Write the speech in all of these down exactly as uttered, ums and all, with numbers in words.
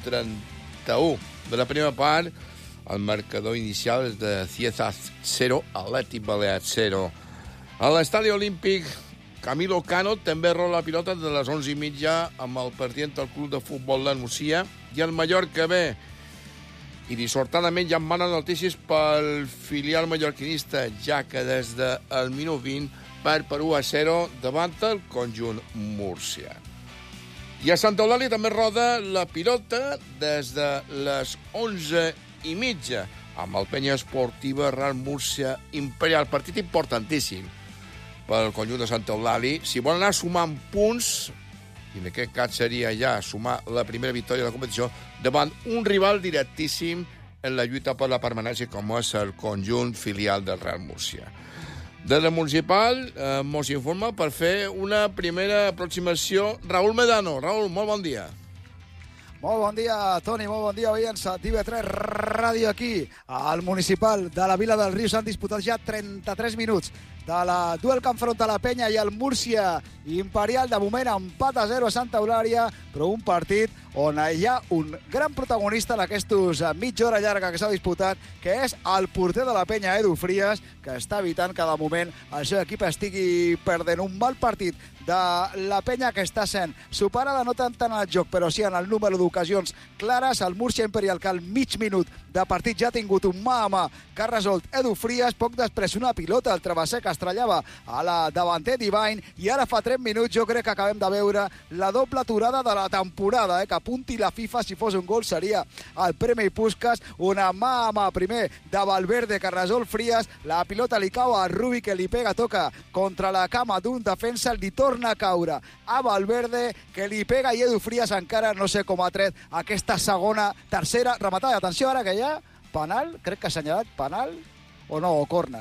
trenta-u de la primera part. El marcador inicial és de Cieza zero, Atlètic Balears zero. A l'estadi olímpic, Camilo Cano també rola la pilota de les onze i mitja amb el partit entre el Club de Futbol de Nucia i el Mallorca B. I dissortadament ja en manen notícies pel filial mallorquinista, ja que des del minut vint perd per u a zero davant el conjunt Múrcia. I a Santa Eulàlia també roda la pilota des de les onze i mitja amb el Penya Esportiva Real Múrcia Imperial. Partit importantíssim pel conjunt de Santa Eulàlia. Si volen anar sumant punts, i en aquest cas seria ja sumar la primera victòria de la competició davant un rival directíssim en la lluita per la permanència com és el conjunt filial del Real Múrcia. Des del municipal eh, mos informa per fer una primera aproximació Raül Medano. Raül, molt bon dia. Molt bon dia, Toni, molt bon dia, oients a T V tres Ràdio aquí. Al municipal de la Vila del Riu s'han disputat ja trenta-tres minuts de la duel que enfronta la Penya i el Múrcia Imperial. De moment, empat a zero a Santa Eulàlia, però un partit on hi ha un gran protagonista en aquests mitja hora llarga que s'ha disputat, que és el porter de la Penya, Edu Frías, que està evitant que de moment el seu equip estigui perdent. Un mal partit de la Penya que està sent superada no tant en el joc, però sí en el número d'ocasions clares. El Múrcia Imperial, que al mig minut de partit ja ha tingut un mà a mà que ha resolt Edu Frías, poc després una pilota al travesser que estrellava a la davanter Divine, i ara fa tres minuts jo crec que acabem de veure la doble aturada de la temporada, eh? Que apunti la FIFA, si fos un gol seria el Premi Puskas. Una mà a mà primer de Valverde que resol Frías, la pilota li cau a Rubi, que li pega, toca contra la cama d'un defensa, li torna a caure a Valverde, que li pega, i Edu Frías encara no sé com ha tret aquesta segona, tercera rematada. Atenció ara que hi ha penal, crec que ha assenyalat penal, o no, o corna.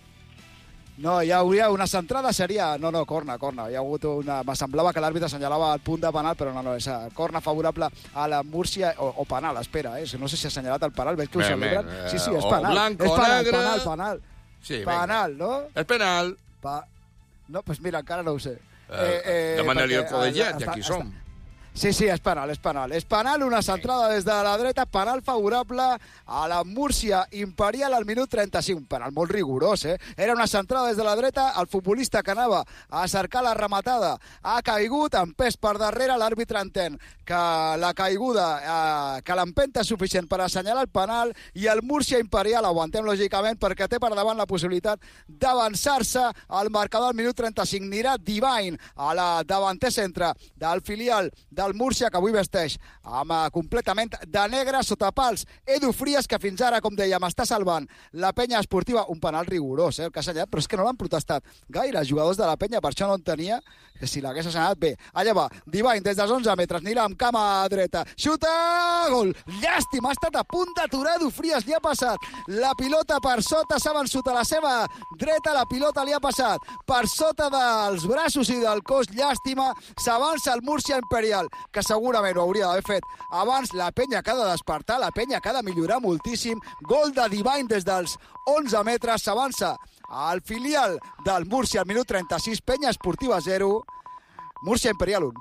No, hi hauria una centrada, seria... No, no, corna, corna. Hi ha hagut una... Me semblava que l'àrbitre assenyalava el punt de penal, però no, no, és corna favorable a la Múrcia, o, o penal, espera, eh? No sé si ha assenyalat el penal, veig que ho celebren. Sí, sí, és penal. Blanc, és penal, negre... penal, penal. Sí, penal, no? És penal. Pa... No, doncs mira, encara no ho sé. Eh, eh, eh, Demana-li el col·legiat, ja aquí som. Sí, sí, és penal, és penal. És penal, una centrada des de la dreta, penal favorable a la Múrcia Imperial al minut trenta-cinc. Un penal molt rigorós, eh? Era una centrada des de la dreta, el futbolista que anava a cercar la rematada ha caigut, amb pes per darrere, l'àrbitre entén que la caiguda, eh, que l'empenta és suficient per assenyalar el penal, i el Múrcia Imperial, aguantem lògicament, perquè té per davant la possibilitat d'avançar-se al marcador al minut trenta-cinc. Anirà Divine a la davanter centre del filial del Múrcia, que avui vesteix amb, uh, completament de negre, sota pals Edu Frías, que fins ara, com dèiem, està salvant la Penya Esportiva. Un penal rigorós, eh, el que ha assenyalat, però és que no l'han protestat gaire els jugadors de la Penya, per això no entenia que si l'hagués assenyalat bé. Allà va, Divine des dels onze metres, anirà amb cama dreta, xuta, gol, llàstima, ha estat a punt d'aturar Edu Frías, li ha passat la pilota per sota, s'ha vençut a la seva dreta, la pilota li ha passat per sota dels braços i del cos, llàstima, s'avança el Múrcia Imperial, que segurament ho hauria d'haver fet abans. La Penya que ha de despertar, la Penya que ha de millorar moltíssim. Gol de Divine des dels onze metres, s'avança al filial del Múrcia al minut trenta-sis, Penya Esportiva zero, Múrcia Imperial un.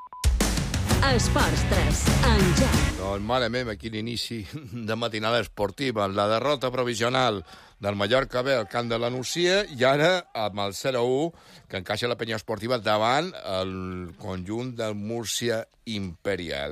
Esports tres, en joc. Doncs, mare meva, quin inici de matinada esportiva. La derrota provisional del Mallorca B al camp de la Nucia, i ara amb el zero a u que encaixa la Penya Esportiva davant el conjunt del Múrcia Imperial.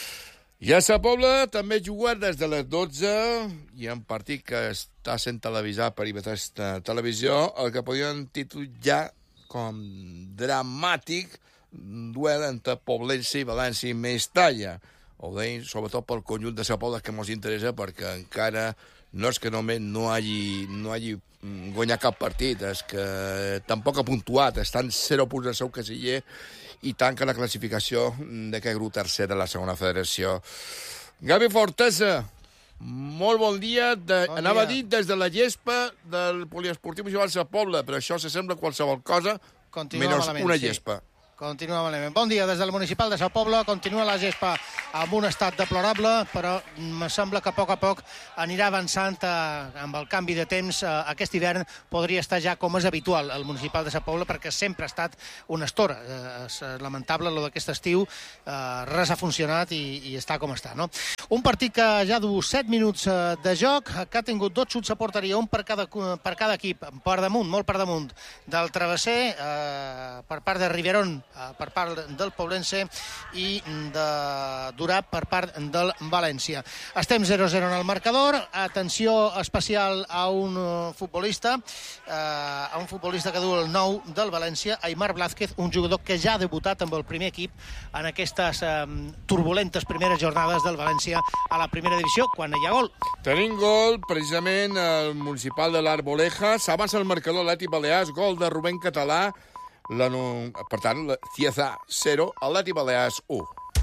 I a Sa Pobla també jugar des de les dotze, i en partit que està sent televisat per I V tres Televisió, el que podien titular com dramàtic duel entre Poblense i València i Mestalla. Ho deim sobretot pel conjunt de Sa Pobla, que ens interessa, perquè encara no és que només no hagi, no hagi guanyat cap partit, és que tampoc ha puntuat, estan zero punts al seu casiller i tanca la classificació d'aquest grup tercer de la segona federació. Gavi Fortesa, molt bon dia. De, bon anava dia. a dir des de la gespa del poliesportiu municipal de Sa Pobla, però això s'assembla a qualsevol cosa, Continua menys malament, una sí. gespa. Continua malament. Bon dia des del municipal de Sa Pobla. Continua la gespa amb un estat deplorable, però me sembla que a poc a poc anirà avançant eh, amb el canvi de temps. Eh, aquest hivern podria estar ja com és habitual al municipal de Sa Pobla, perquè sempre ha estat una estora. Eh, és lamentable, lo d'aquest estiu, eh, res ha funcionat i, i està com està, no? Un partit que ja du set minuts de joc, que ha tingut dos xuts a porteria, un per cada, per cada equip, per damunt, molt per damunt del travesser, eh, per part de Riverón, eh, per part del Poblense, i de Durà per part del València. Estem zero a zero en el marcador. Atenció especial a un futbolista, eh, a un futbolista que du el nou del València, Aimar Blázquez, un jugador que ja ha debutat amb el primer equip en aquestes eh, turbulentes primeres jornades del València a la primera divisió, quan hi ha gol. Tenim gol, precisament, el municipal de l'Arboleja. S'avança el marcador Atlètic Balears, gol de Rubén Català. La no... Per tant, la Cieza zero, Atlètic Balears u.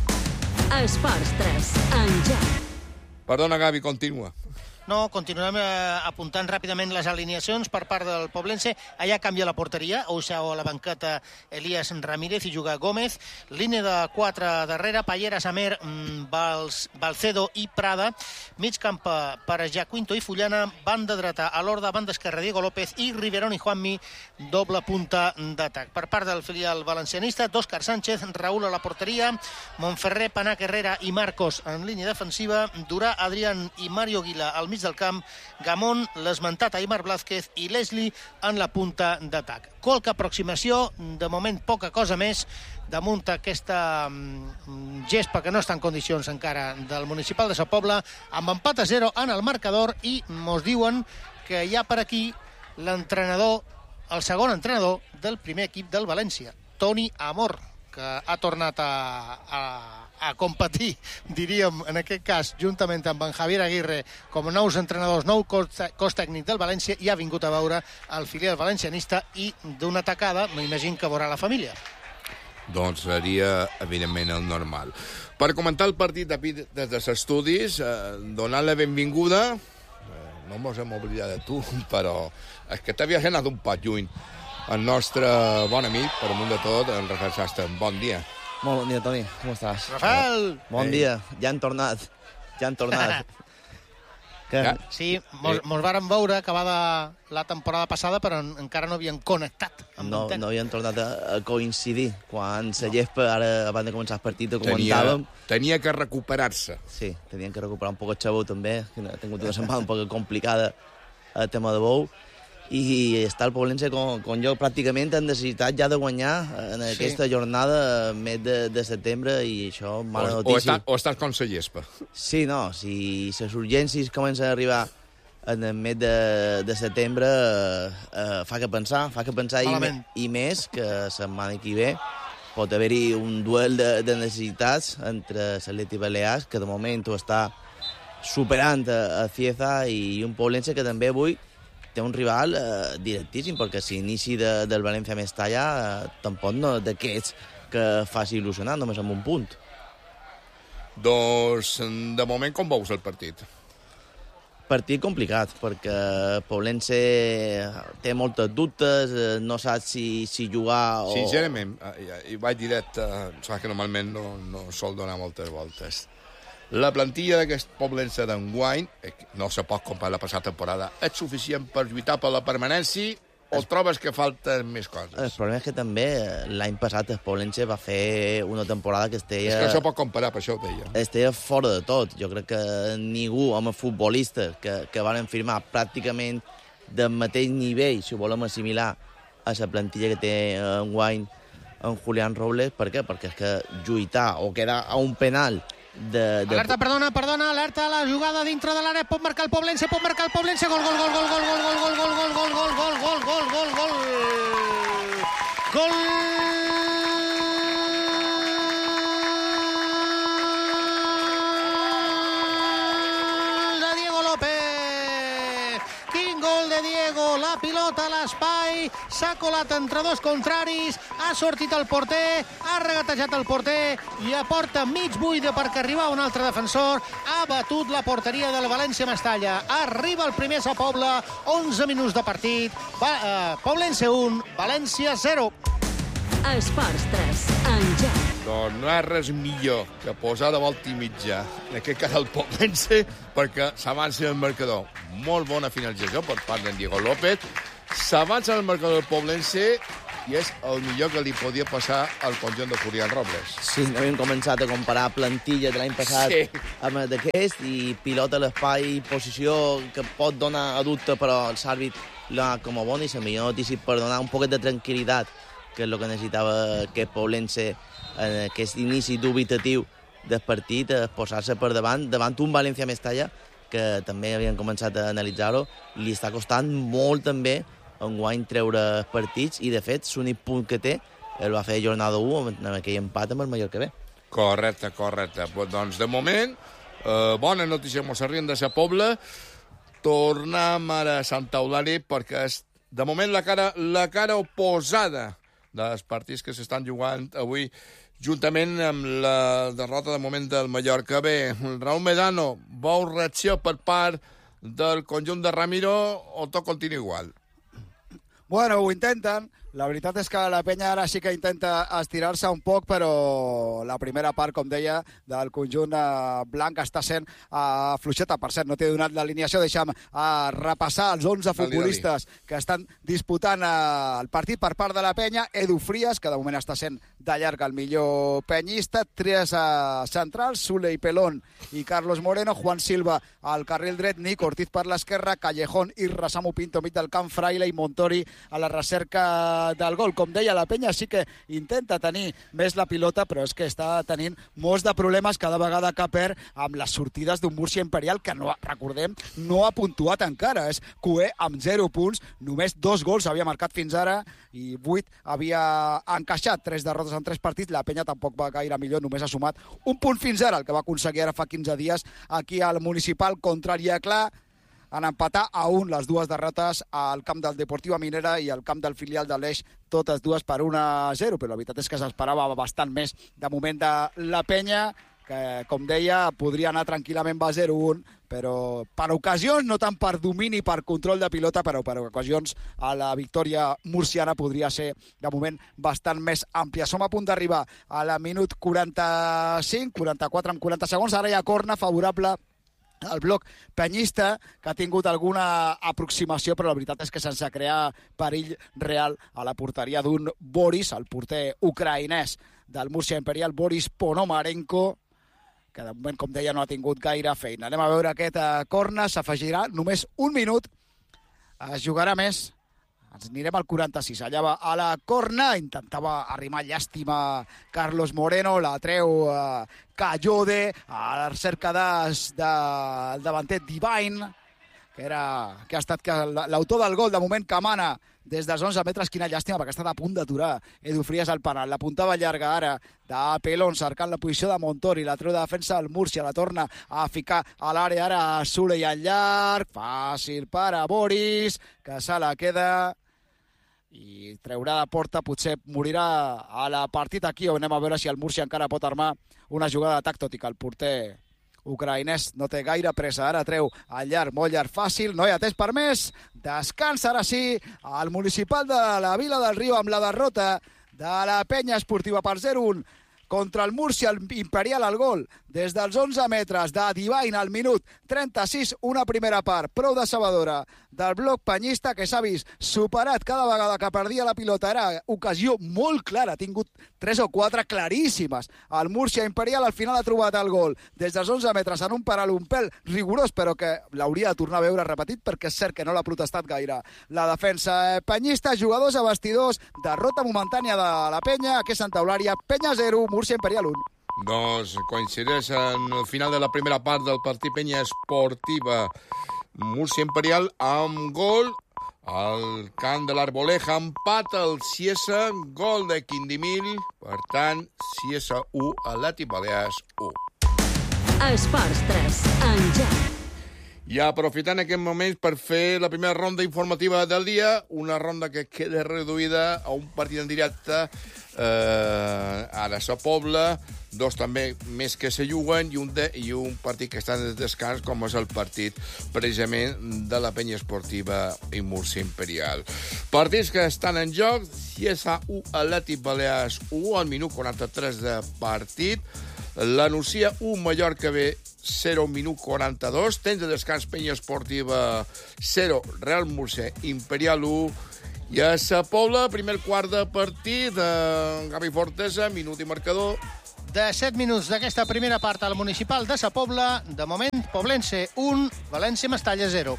Esports tres, en joc. Perdona, Gavi, continua. No, continuem eh, apuntant ràpidament les alineacions per part del Poblense. Allà canvia la porteria, Ousao a la banqueta, Elías Ramírez i juga Gómez. Línia de quatre darrere, Pallera, Samer, Bals, Balcedo i Prada. Mig camp per Jaquinto i Fullana, banda dreta a l'Horda, banda esquerra Diego López i Riverón i Juanmi, doble punta d'atac. Per part del filial valencianista, Òscar Sánchez, Raúl a la porteria, Montferrer, Panac, Herrera i Marcos en línia defensiva, Durà, Adrián i Mario Guila al mig del camp, Gamón, l'esmentat Aimar Blázquez i Leslie en la punta d'atac. Qualque aproximació, de moment poca cosa més, damunt aquesta mm, gespa que no està en condicions encara del municipal de Sa Pobla, amb empat a zero en el marcador, i mos diuen que hi ha per aquí l'entrenador, el segon entrenador del primer equip del València, Toni Amor, que ha tornat a, a, a competir, diríem, en aquest cas, juntament amb en Javier Aguirre, com nous entrenadors, nou cos, cos tècnic del València, i ha vingut a veure el filial valencianista, i d'una tacada, m'imagino que veurà la família. Doncs seria, evidentment, el normal. Per comentar el partit des dels estudis, eh, donar la benvinguda, eh, no mos hem oblidat de tu, però és que t'havies anat un poc lluny, el nostre bon amic, per amunt de tot, en Rafael Sastre. Bon dia. Molt bon dia, Toni. Com estàs? Rafael! Bon Ei. dia. Ja han tornat. Ja han tornat. que... Ja. Sí, mos, mos vàrem veure acabada la temporada passada, però en, encara no havien connectat. No, no havien tornat a, a coincidir. Quan la gespa, ara, abans de començar el partit, ho comentàvem... Tenia, tenia que recuperar-se. Sí, tenien que recuperar un poc el xavó, també. Ha tingut una setmana un poc complicada el tema de bou. I està el Poblense com, com jo pràcticament en necessitat ja de guanyar en sí. aquesta jornada mes de, de setembre, i això mala o, notícia. O, està, o estàs com la gespa. Sí, no, si les urgències comencen a arribar en el mes de, de setembre, eh, fa que pensar, fa que pensar i, me, i més que la setmana que ve pot haver-hi un duel de, de necessitats entre l'Atlètic Balears, que de moment ho està superant a, a Cieza, i un Poblense que també avui té un rival eh, directíssim, perquè si inici de, del València Mestalla eh, tampoc no d'aquests que faci il·lusionar, només amb un punt. Doncs, de moment, com veus el partit? Partit complicat, perquè Poblense té moltes dubtes, eh, no sap si, si jugar o... Sincerament, i vaig directe, saps que normalment no, no sol donar moltes voltes. La plantilla d'aquest Poblense d'enguany, no se pot comparar la passada temporada, és suficient per lluitar per la permanència o es... trobes que falten més coses? El problema és que també l'any passat el Poblense va fer una temporada que es deia... És que no se pot comparar, per això ho deia. Es deia fora de tot. Jo crec que ningú, amb els futbolistes que, que van firmar pràcticament del mateix nivell, si ho volem assimilar, a la plantilla que té enguany en Julián Robles. Per què? Perquè és que lluitar o quedar a un penal... De, de... Alerta, perdona, perdona, alerta, la jugada dintre de l'àrea, pot marcar el Poblense, pot marcar el Poblense, gol, gol, gol, gol, gol, gol, gol, gol, gol, gol, gol, gol, gol, gol, gol, gol, gol, de Diego López. Quin gol de Diego, la pilota a l'espai, s'ha colat entre dos contraris, ha sortit el porter, ha regatejat el porter i a porta mig buida perquè arriba un altre defensor, ha batut la porteria del València Mestalla. Arriba el primer Sa Pobla, onze minuts de partit, va, eh, Poblense un, València zero. Esports tres, en joc. Doncs no és res millor que posar de volta i mitja, en aquest cas el Poblense, perquè s'avança el marcador. Molt bona finalització per part d'en Diego López. S'avança el marcador del Poblense, i és el millor que li podia passar al conjunt de Julián Robles. Sí, havíem començat a comparar plantilla de l'any passat sí. amb d'aquest, i pilota a l'espai, posició que pot donar a dubte, però el Sàrbit l'ha com a bon, i la millor notícia per donar un poquet de tranquil·litat, que és el que necessitava aquest poblense en aquest inici dubitatiu del partit, a posar-se per davant, davant un València-Mestalla, que també havien començat a analitzar-ho, li està costant molt també enguany treure partits, i de fet l'únic punt que té el va fer jornada u amb aquell empat amb el Mallorca B. Correcte, correcte. Pues, doncs, de moment, eh, bona notícia, mos arriben de sa Pobla. Tornem ara a Santa Eulàlia, perquè és, de moment, la cara, la cara oposada dels partits que s'estan jugant avui, juntament amb la derrota de moment del Mallorca B. Raúl Medano, veu reacció per part del conjunt de Ramiro, o tot continua igual? Bueno, ho intenten. La veritat és que la penya ara sí que intenta estirar-se un poc, però la primera part, com deia, del conjunt blanc està sent uh, fluixeta. Per cert, no t'he donat l'alineació. Deixa'm uh, repassar els onze futbolistes que estan disputant uh, el partit per part de la penya. Edu Frías, que de moment està sent de llarg el millor penyista. Tres uh, centrals, Sule i Pelón i Carlos Moreno. Juan Silva al carril dret, Nick Ortiz per l'esquerra, Callejón i Rasamu Pinto mig del camp, Fraile i Montori a la recerca del gol. Com deia, la penya sí que intenta tenir més la pilota, però és que està tenint molts de problemes cada vegada que perd amb les sortides d'un Múrcia Imperial que, no recordem, no ha puntuat encara. És cuer amb zero punts, només dos gols havia marcat fins ara i vuit havia encaixat, tres derrotes en tres partits. La penya tampoc va gaire millor, només ha sumat un punt fins ara, el que va aconseguir ara fa quinze dies aquí al Municipal contra el Iaclà, en empatar a un les dues derrotes al camp del Deportiva Minera i al camp del filial de l'Eix, totes dues per un a zero, però la veritat és que s'esperava bastant més de moment de la penya, que, com deia, podria anar tranquil·lament a zero a un, però per ocasions, no tant per domini, per control de pilota, però per ocasions a la victòria murciana podria ser, de moment, bastant més àmplia. Som a punt d'arribar a la minut quaranta-cinc, quaranta-quatre amb quaranta segons, ara hi ha corna favorable el bloc penyista, que ha tingut alguna aproximació, però la veritat és que sense crear perill real a la porteria d'un Boris, el porter ucraïnès del Múrcia Imperial, Boris Ponomarenko, que de moment, com deia, no ha tingut gaire feina. Anem a veure aquest corna, s'afegirà només un minut, es jugarà més. Ens anirem al quaranta-sis, allà va a la corna, intentava arrimar llàstima Carlos Moreno, la treu uh, Callode, a la cerca del de, de, davanter Divine, que, era, que ha estat l'autor del gol, de moment que mana des dels onze metres. Quina llàstima, perquè ha estat a punt d'aturar Edu Frías al penal. La puntava llarga ara de Pelón, cercant la posició de Montori, la treu de defensa del Múrcia, la torna a ficar a l'àrea ara a Sule i al llarg, fàcil per a Boris, que se la queda i treurà de porta, potser morirà a la partida aquí, o anem a veure si el Múrcia encara pot armar una jugada d'atac, tot i que el porter ucraïnès no té gaire pressa. Ara treu al llarg, molt llarg, fàcil, no hi ha temps per més, descansa ara sí el Municipal de la Vila del Riu amb la derrota de la penya esportiva per zero a un contra el Múrcia Imperial. Al gol des dels onze metres de Divine al minut trenta-sis, una primera part prou decebedora del bloc penyista, que s'ha vist superat cada vegada que perdia la pilota. Era ocasió molt clara, ha tingut tres o quatre claríssimes. El Múrcia Imperial al final ha trobat el gol des dels onze metres en un paral un pèl rigorós, però que l'hauria de tornar a veure repetit, perquè és cert que no l'ha protestat gaire la defensa penyista. Jugadors a vestidors, derrota momentània de la penya, que és Santa Eulàlia, penya zero, Múrcia Imperial un. Doncs coincideix en el final de la primera part del partit penya esportiva Múrcia Imperial amb gol al camp de l'Arboleja, empat al Ciesa, gol de Quindimil, per tant, Ciesa u, Atlètic Balears u. Esports tres, en joc. I aprofitant aquest moment per fer la primera ronda informativa del dia, una ronda que queda reduïda a un partit en directe eh, a la Sa Pobla, dos també més que se juguen i un, de, i un partit que està de descans, com és el partit precisament de la penya esportiva i Múrcia Imperial. Partits que estan en joc: Ciesa u, Atlètic Balears u, al minut quaranta-tres de partit. La Nucia u, Mallorca B zero, minut quaranta-dos. Temps de descans, penya esportiva zero, Real Múrcia Imperial u. I a Sa Pobla, primer quart de partit, eh, Gavi Fortesa, minut i marcador. De set minuts d'aquesta primera part al municipal de Sa Pobla, de moment, Poblense un, València Mestalla zero.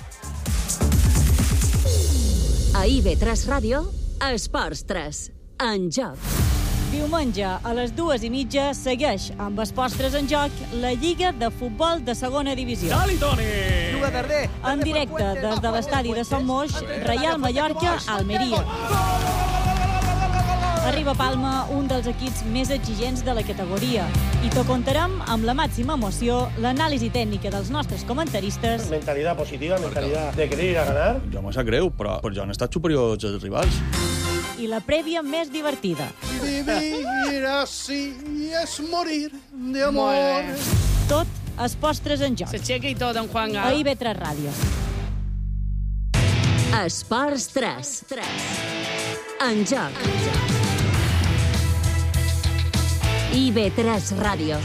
A I B tres Ràdio, Esports tres, en joc. Diumenge, a les dues i mitja, segueix amb Esports tres en joc la Lliga de Futbol de segona divisió. Dali, Toni! En directe des de l'estadi de Sant Moix, Reial Mallorca, Almeria. Arriba a Palma un dels equips més exigents de la categoria i t'ho contarem amb la màxima emoció, l'anàlisi tècnica dels nostres comentaristes. Mentalitat positiva, mentalitat de querer ir a ganar. Ja m'ho sap greu, però, però ja han estat superiors als rivals. I la prèvia més divertida. Vivir así es morir de amor. Tot Esports tres en joc. S'aixeca i tot, en Juan. A I B tres Ràdio. Esports tres, en joc. I B tres Ràdio.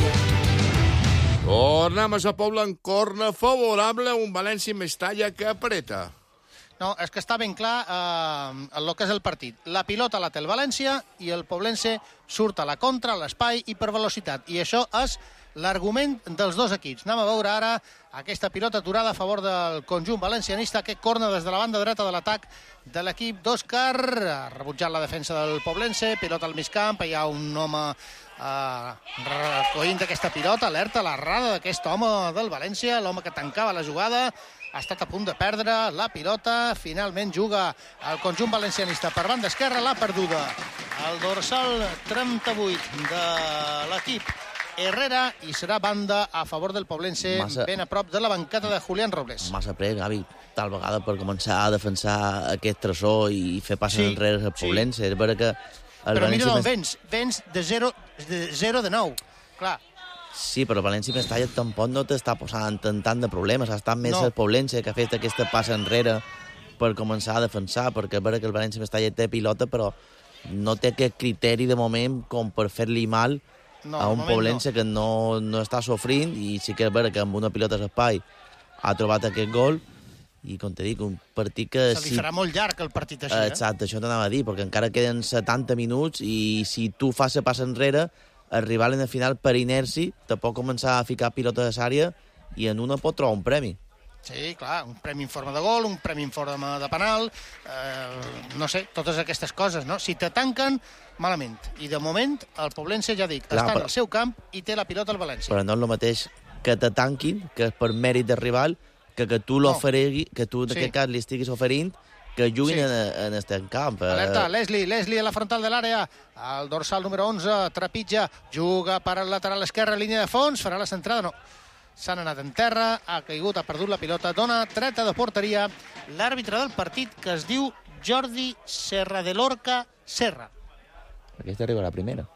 Tornem a Sa Pobla en corna favorable a un València-Mestalla que apreta. No, és que està ben clar eh, el que és el partit. La pilota la té el València i el Poblense surt a la contra, a l'espai i per velocitat. I això és l'argument dels dos equips. Anem a veure ara aquesta pilota aturada a favor del conjunt valencianista que corna des de la banda dreta de l'atac de l'equip d'Òscar. Ha rebutjat la defensa del Poblense, pilota al mig camp, hi ha un home eh, recollint aquesta pilota, alerta l'errada d'aquest home del València, l'home que tancava la jugada. Ha estat a punt de perdre la pilota, finalment juga el conjunt valencianista per banda esquerra, l'ha perduda el dorsal trenta-vuit de l'equip Herrera i serà banda a favor del Poblense, massa, ben a prop de la bancada de Julián Robles. Massa pre, Gavi, tal vegada per començar a defensar aquest tresó i fer passes sí, enrere al Poblense. Sí. És vera que el però València mira d'on vens, vens de zero de, zero de nou, clar. Sí, però València Mestalla tampoc no t'està posant tant, tant de problemes. Ha estat més no. el Poblense que ha fet aquesta passa enrere per començar a defensar, perquè és vera que el València Mestalla té pilota, però no té aquest criteri de moment com per fer-li mal no, a un Poblense no. que no, no està sofrint, i sí que és vera que amb una pilota d'espai ha trobat aquest gol, i com te dic, un partit que... Se li si... farà molt llarg el partit així, eh? Exacte, això t'anava a dir, perquè encara queden setanta minuts i si tu fas la passa enrere, el rival en el final, per inèrcia, te pot començar a ficar pilota de sària i en una pot trobar un premi. Sí, clar, un premi en forma de gol, un premi en forma de penal, eh, no sé, totes aquestes coses, no? Si te tanquen, malament. I de moment, el Poblense, ja dic, clar, està però... al seu camp i té la pilota al València. Però no és el mateix que te tanquin, que és per mèrit del rival, que que tu l'oferegui, no. que tu, en sí. aquest cas, li estiguis oferint, que juguin sí. en, en este camp. Alerta, Leslie, Leslie a la frontal de l'àrea, el dorsal número onze, trepitja, juga per al lateral esquerre, línia de fons, farà la centrada, no. S'han anat en terra, ha caigut, ha perdut la pilota, dona treta de porteria l'àrbitre del partit, que es diu Jordi Serra de Lorca Serra. Aquesta arriba la primera.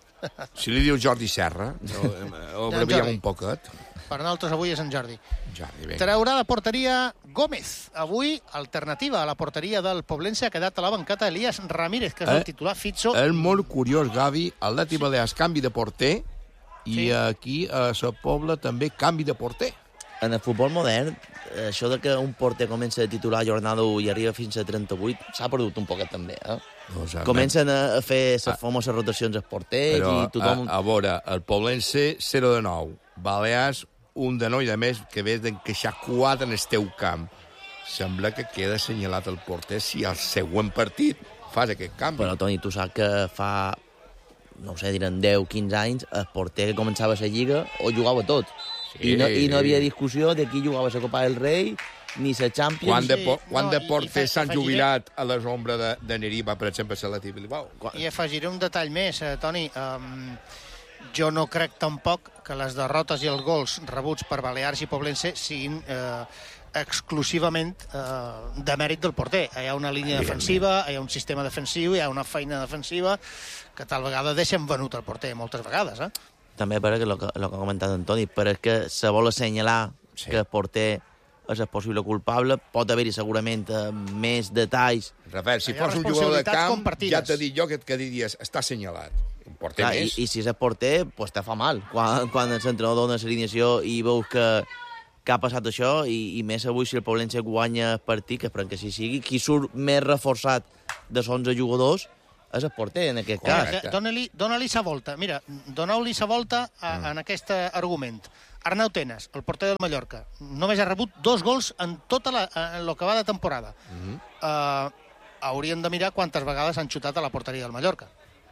Si li diu Jordi Serra, ho abreviam un poquet. Per nosaltres avui és en Jordi. Jordi, vinga. Traurà de porteria Gómez. Avui, alternativa a la porteria del Poblense, ha quedat a la bancata Elías Ramírez, que és eh, el titular fitxo. És molt curiós, Gavi. Atlètic sí. Balears, canvi de porter, i sí. aquí a Sa Pobla també canvi de porter. En el futbol modern, això de que un porter comença a titular jornada u i arriba fins a trenta-vuit s'ha perdut un poquet també, eh? No, comencen a fer les famoses rotacions als porters. Però i tothom... a, a veure, el Poblense zero de nou, Balears un de nou i de més que ve d'encaixar quatre en el teu camp. Sembla que queda assenyalat el porter si al següent partit fas aquest canvi. Però, Toni, tu saps que fa, no sé, diran deu quinze anys, el porter que començava a la Lliga ho jugava tot. Sí. I, no, I no havia discussió de qui jugava la Copa del Rei ni la Champions. Quan de, po quan no, de porters s'han jubilat a la sombra de, de Neriba, per exemple, a l'Atlètic Bilbao. I afegiré un detall més, eh, Toni. Um, jo no crec tampoc que les derrotes i els gols rebuts per Balears i Poblense siguin eh, exclusivament eh, de mèrit del porter. Hi ha una línia defensiva, hi ha un sistema defensiu, hi ha una feina defensiva que tal vegada deixen venut el porter moltes vegades, eh? També per el que, el que ha comentat Antoni, però és que se vol assenyalar sí. que el porter és el possible culpable, pot haver-hi segurament eh, més detalls. Rafael, si fos un jugador de camp, ja t'he dit jo que, que diries, està assenyalat. Un porter més. I, I si és el porter, pues te fa mal. Quan, quan l'entrenador dona l'alineació i veus que, que ha passat això, i, i més avui si el Poblense guanya el partit, que esperem que així sigui, qui surt més reforçat de onze jugadors és el porter, en aquest cas. Dóna-li dóna sa volta. Mira, doneu-li sa volta a, mm. en aquest argument. Arnau Tenas, el porter del Mallorca, només ha rebut dos gols en tot el que va de temporada. Mm-hmm. uh, haurien de mirar quantes vegades han xutat a la porteria del Mallorca.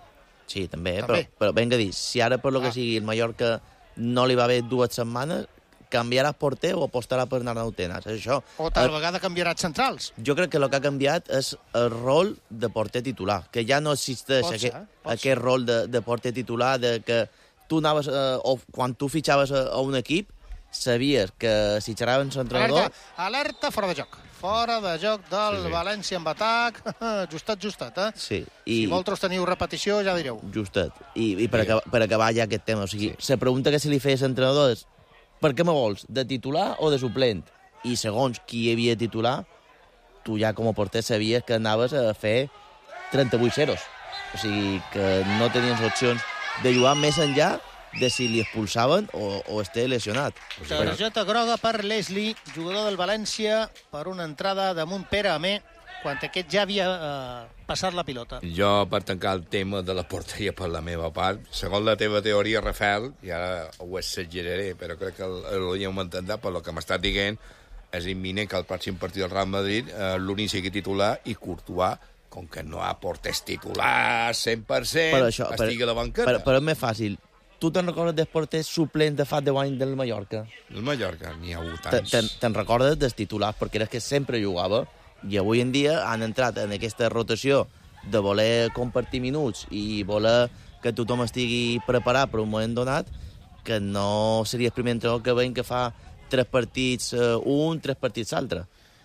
Sí, també, també. Però, però vinga a dir, si ara per lo que ah. sigui el Mallorca no li va bé dues setmanes, canviarà porter o apostarà per Arnau Tenas? És això. O tal el... vegada canviarà centrals. Jo crec que el que ha canviat és el rol de porter titular, que ja no existeix pot aquest, ser, aquest ser. rol de, de porter titular, de que tu anaves, eh, o quan tu fitxaves a, a un equip, sabies que si xerraven l'entrenador... Alerta, alerta, fora de joc. Fora de joc del sí, sí. València amb atac. Justat, justat, eh? Sí. I... Si vosaltres teniu repetició, ja direu. Justat. I, i per, sí. acabar, per acabar ja aquest tema, o sigui, sí. la pregunta que se li feia l'entrenador és per què me vols, de titular o de suplent? I segons qui hi havia titular, tu ja com a porter sabies que anaves a fer trenta-vuit zeros. O sigui, que no tenies opcions de jugar més enllà de si li expulsaven o, o esté lesionat. Targeta groga per Leslie, jugador del València, per una entrada damunt Pere Amé, quan aquest ja havia eh, passat la pilota. Jo, per tancar el tema de la porteria per la meva part, segons la teva teoria, Rafael, i ara ho exageraré, però crec que l'hauríem entendre per lo que m'estàs dient, és imminent que el pròxim partit del Real Madrid eh, l'únic sigui titular i Courtois, com que no ha porters titular cent per cent, per això, estigui per, a la banqueta. Però, però és més fàcil. Tu te'n recordes dels porters suplents de fa deu anys del Mallorca? Del Mallorca n'hi ha hagut tants. Te'n te recordes dels titulars, perquè era que sempre jugava, i avui en dia han entrat en aquesta rotació de voler compartir minuts i voler que tothom estigui preparat per un moment donat, que no seria el primer entrenador que veiem que fa tres partits uh, un, tres partits l'altre.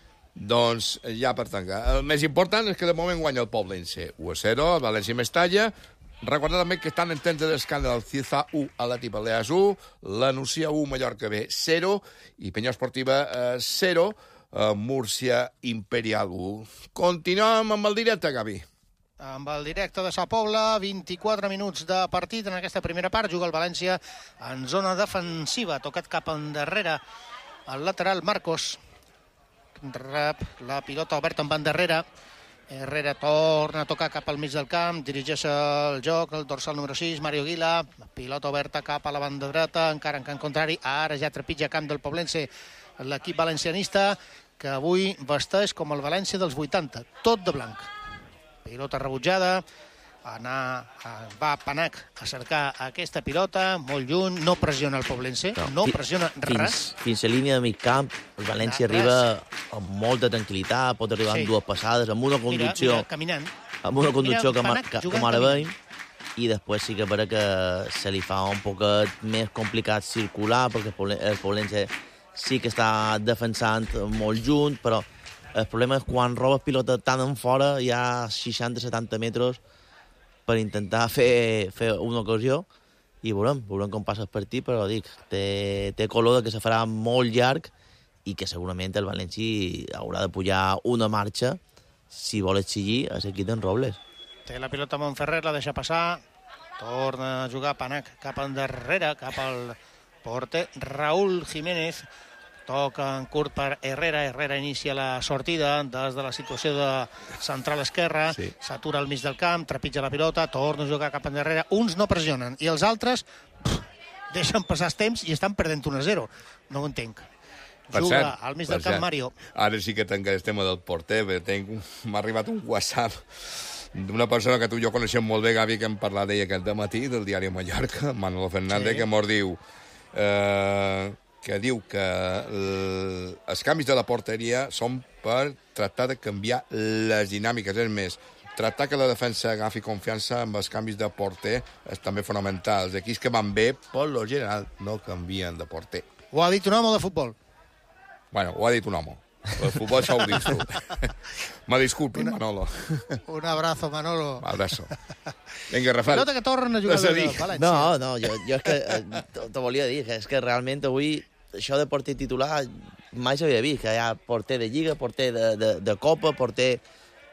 Doncs ja per tancar. El més important és que de moment guanya el Poblense u a zero, el València Mestalla. Recordar també que estan en temps de descans el Cieza u, Atlètic Balears u, la Nucia u, Mallorca B zero i Peña Esportiva eh, zero, eh, Múrcia Imperial u. Continuem amb el directe, Gavi. Amb el directe de Sa Pobla, vint-i-quatre minuts de partit en aquesta primera part. Juga el València en zona defensiva, tocat cap endarrere el lateral Marcos. Rep la pilota oberta en banda darrere. Herrera torna a tocar cap al mig del camp, dirigeix el joc, el dorsal número sis, Mario Aguila, pilota oberta cap a la banda dreta, encara en camp contrari, ara ja trepitja camp del Poblense l'equip valencianista, que avui vesteix com el València dels vuitanta, tot de blanc. Pilota rebutjada, anar, va Panac a cercar aquesta pilota, molt lluny, no pressiona el Poblense, no, no pressiona res. Fins, fins a línia de mig camp, el València no, arriba amb molta tranquil·litat, pot arribar sí. amb dues passades, amb una conducció... Mira, mira, caminant. Amb una conducció mira, que, Panac, que, que m'ara veiem, i després sí que per que se li fa un poquet més complicat circular, perquè el Poblense sí que està defensant molt junt, però el problema és quan robes pilota tan en fora, hi ha seixanta setanta metres, per intentar fer, fer una ocasió, i veurem, veurem com passa el partit, però dic, té, té color de que se farà molt llarg i que segurament el València haurà de pujar una marxa si vol exigir a l'equip d'en Robles. Té la pilota Montferrer, la deixa passar, torna a jugar Panac cap endarrere, cap al porter Raúl Jiménez, toca en curt per Herrera, Herrera inicia la sortida des de la situació de central esquerra, sí. S'atura al mig del camp, trepitja la pilota, torna a jugar cap endarrere, uns no pressionen, i els altres pff, deixen passar el temps i estan perdent un a zero. No ho entenc. Per Juga cert, al mig del camp cert. Mario. Ara sí que tancaré el tema del porter, m'ha arribat un WhatsApp d'una persona que tu i jo coneixem molt bé, Gavi, que hem parlat d'ella aquest matí, del diari Mallorca, Manolo Fernández, sí. que mos diu... Eh, que diu que els canvis de la porteria són per tractar de canviar les dinàmiques. És més, tractar que la defensa agafi confiança amb els canvis de porter és també fonamental. Els equips que van bé, per lo general, no canvien de porter. Ho ha dit un home de futbol. Bueno, ho ha dit un home. El futbol això ho dius tu. Me disculpi, una, Manolo. Un abrazo, Manolo. Un abrazo. Vinga, Rafael. Pilota que torna a jugar de València. No, no, jo, jo és que eh, te volia dir que és que realment avui això de porter titular mai s'havia vist, que hi ha porter de Lliga, porter de, de, de Copa, porter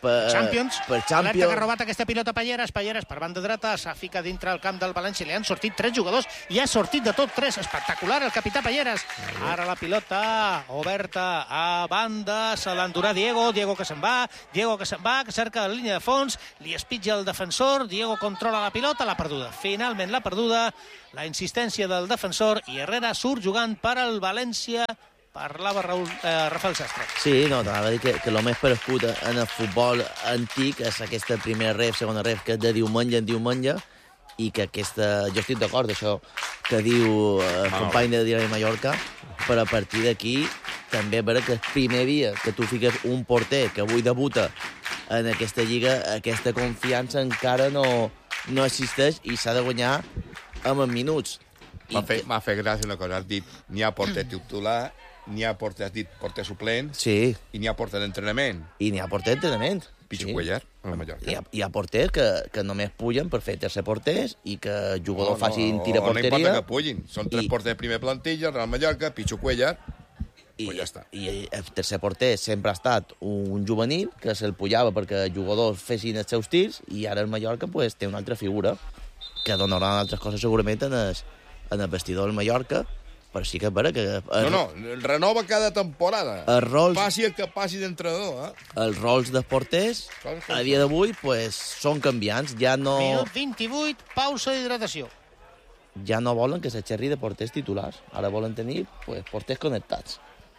per Champions. Per Alerta Champions. que ha robat aquesta pilota Palleres. Palleres per banda dreta, s'ha ficat dintre el camp del València. Li han sortit tres jugadors i ha sortit de tot tres. Espectacular el capità Palleres. Ara la pilota oberta a banda. Se l'endurà Diego. Diego que se'n va. Diego que se'n va, que cerca la línia de fons. Li espitja el defensor. Diego controla la pilota. L'ha perduda. Finalment l'ha perduda. La insistència del defensor i Herrera surt jugant per al València. Parlava Raül, eh, Rafael Sastre. Sí, no, t'anava a dir que, que el més parescut en el futbol antic és aquesta primera ref, segona ref, que és de diumenge en diumenge, i que aquesta... Jo estic d'acord, això que diu el eh, company de Diari Mallorca, però a partir d'aquí també és vera que el primer dia que tu fiques un porter que avui debuta en aquesta lliga, aquesta confiança encara no, no existeix i s'ha de guanyar amb minuts. M'ha fet, m'ha fet gràcia una cosa. Has dit, n'hi ha porter titular, n'hi ha porter, has dit, porter suplent, sí. I n'hi ha porter d'entrenament. I n'hi ha porter d'entrenament. Pichu sí. Cuellar, a Mallorca. Hi ha, hi ha porters que, que només pugen per fer tercer porters i que el jugador no, no, facin tira no, porteria. No importa que pugin. Són tres I... porters de primer plantilla, Real Mallorca, Pichu Cuellar, i pues ja està. I el tercer porter sempre ha estat un juvenil que se'l pujava perquè els jugadors fessin els seus tirs i ara el Mallorca pues, té una altra figura que donaran altres coses segurament en el, en el vestidor del Mallorca. Però sí que és vera que... El, no, no, renova cada temporada. Els rols... Passi el que passi d'entrenador, eh? Els rols dels porters, a dia d'avui, pues, són canviants. Ja no... Minut vint-i-vuit, pausa d'hidratació. Ja no volen que s'aixerri de porters titulars. Ara volen tenir, pues, porters connectats.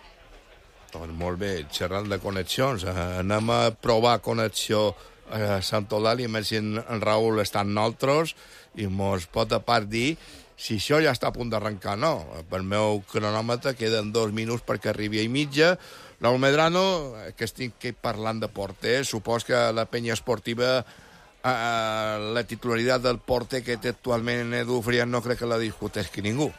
Doncs molt bé, xerrant de connexions. Eh, anem a provar connexió a Sant Eulàlia, a veure si en, en Raül està en nosaltres i mos pot a part dir si això ja està a punt d'arrencar, no. Per meu cronòmetre queden dos minuts perquè arribi a i mitja. Raül Medrano, que estic parlant de porters, supos que la penya esportiva, eh, la titularitat del porter que té actualment en Edu Frías no crec que la discuteix que ningú.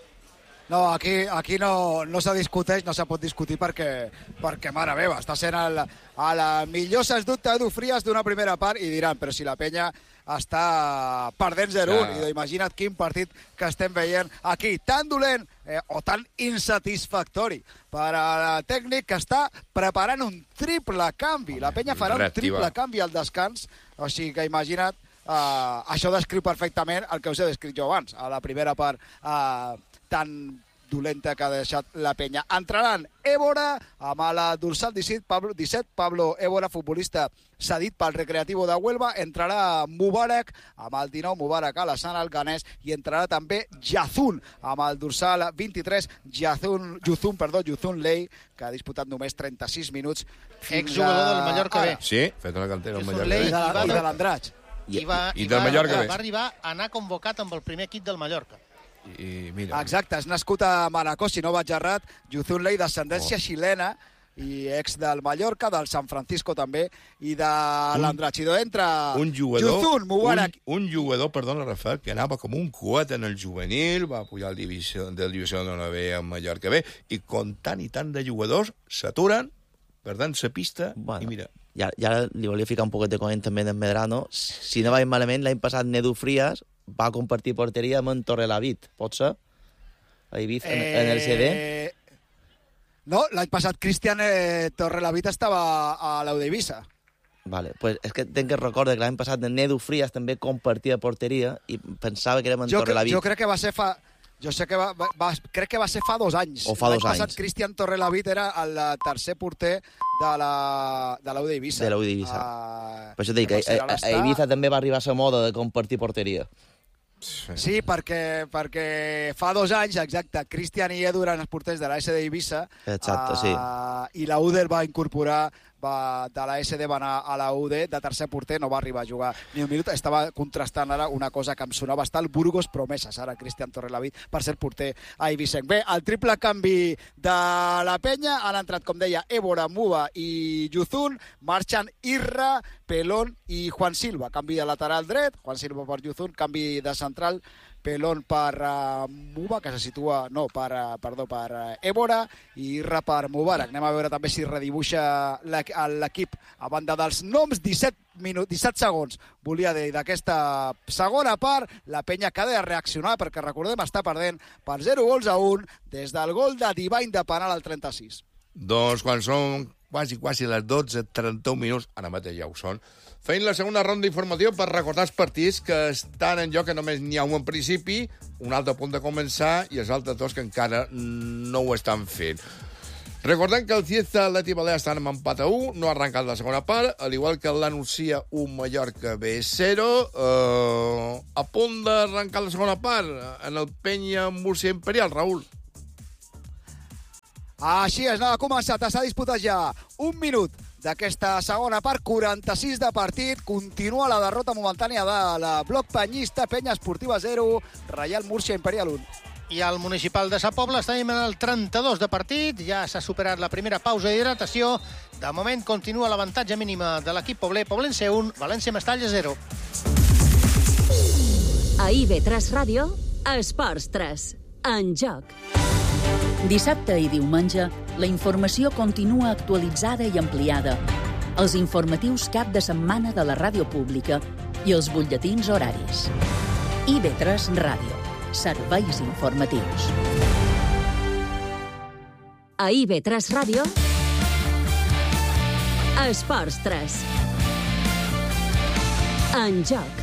No, aquí, aquí no, no se discuteix, no se pot discutir perquè, perquè mare meva, està sent el, el millor, sens dubte, Edu Frías d'una primera part i diran, però si la penya està perdent zero a un, i imagina't quin partit que estem veient aquí, tan dolent eh, o tan insatisfactori per al tècnic que està preparant un triple canvi. La penya farà un triple canvi al descans, o sigui que imagina't, eh, això descriu perfectament el que us he descrit jo abans, a la primera part eh, tan dolenta que ha deixat la penya. Entraran Évora amb la dorsal disset, Pablo, disset, Pablo Évora, futbolista cedit pel Recreativo de Huelva. Entrarà Mubarak amb el dinou, Mubarak a la Sana Alganès, i entrarà també Yazun amb el dorsal vint-i-tres, Yazun, Yuzun, perdó, Yuzun Lei, que ha disputat només trenta-sis minuts. Exjugador del Mallorca B. Sí, fet una cantera del Mallorca B. I de, i de l'Andratx. I, va, I, i del va, Mallorca va arribar a anar convocat amb el primer equip del Mallorca. I mira... Exacte, és nascut a Manacor, si no vaig errat, Yuzun Lei, d'ascendència oh. xilena, i ex del Mallorca, del San Francisco també, i de l'Andratx. I entra un jugador, Yuzun, Mubarak. Un, un jugador, perdona, Rafael, que anava com un coet en el juvenil, va pujar al divisió, del divisió de la B a Mallorca B, i com tant i tant de jugadors s'aturen, perdant la pista, bueno, i mira... Ja, ja li volia ficar un poquet de coment també en Medrano. Si no vaig malament, l'any passat Edu Frías va compartir porteria amb en Torrelavit, pot ser? A Ibiza, eh... en el C D? No, l'any passat Cristian eh, Torrelavit estava a l'U d'Eivissa. Vale, pues és que tenc que recordar que l'any passat en Edu Frías també compartia porteria i pensava que era en jo Torrelavit. Jo crec que va ser fa... Jo sé que va, va, crec que va ser fa dos anys. O fa dos anys. L'any passat Cristian Torrelavit era el tercer porter de la, de l'U d'Eivissa. De l'U d'Eivissa. Uh, per això dic que a, a, a Ibiza també va arribar a la moda de compartir porteria. Sí, sí perquè, perquè fa dos anys, exacte, Cristian i Edu eren els porters de la S D Ibiza. Exacte, uh, sí. I la U D el va incorporar, va, de la S D va anar a la U D, de tercer porter no va arribar a jugar ni un minut. Estava contrastant ara una cosa que em sonava bastant, el Burgos Promeses, ara Cristian Torrelavit, per ser porter a Eivissenc. Bé, el triple canvi de la penya, han entrat, com deia, Évora, Muba i Yuzun, marxen Irra, Pelón i Juan Silva. Canvi de lateral dret, Juan Silva per Yuzun, canvi de central, Pelón per uh, Muba, que se situa, no, per, uh, perdó, per uh, Évora, i Irra per Mubarak. Anem a veure també si redibuixa l'equip a banda dels noms. disset minuts, disset segons, volia dir, d'aquesta segona part. La penya que ha de reaccionar, perquè recordem, està perdent per zero gols a un des del gol de Divine de penal al trenta-sis. Doncs quan són quasi, quasi les dotze, trenta-un minuts, ara mateix ja ho són, feint la segona ronda informativa per recordar els partits que estan en joc, que només n'hi ha un en principi, un altre a punt de començar, i els altres dos que encara no ho estan fent. Recordem que el Cieza Atleti Balears estan amb empat a u, no ha arrencat la segona part, al igual que l'Anuncia un Mallorca B zero, eh, a punt d'arrencar la segona part, en el Penya Múrcia Imperial, Raül. Així és, no ha començat, s'ha disputat ja un minut d'aquesta segona part, quaranta-sis de partit, continua la derrota momentània de la bloc penyista, Penya Esportiva zero, Reial Múrcia Imperial un. I al Municipal de Sa Pobla estem en el trenta-dos de partit, ja s'ha superat la primera pausa d'hidratació, de moment continua l'avantatge mínima de l'equip pobler, Poblense un, València Mestalla zero. A I B tres Ràdio, Esports tres, en joc. Dissabte i diumenge, la informació continua actualitzada i ampliada. Els informatius cap de setmana de la ràdio pública i els butlletins horaris. I B tres Ràdio. Serveis informatius. A I B tres Ràdio, Esports tres, en joc.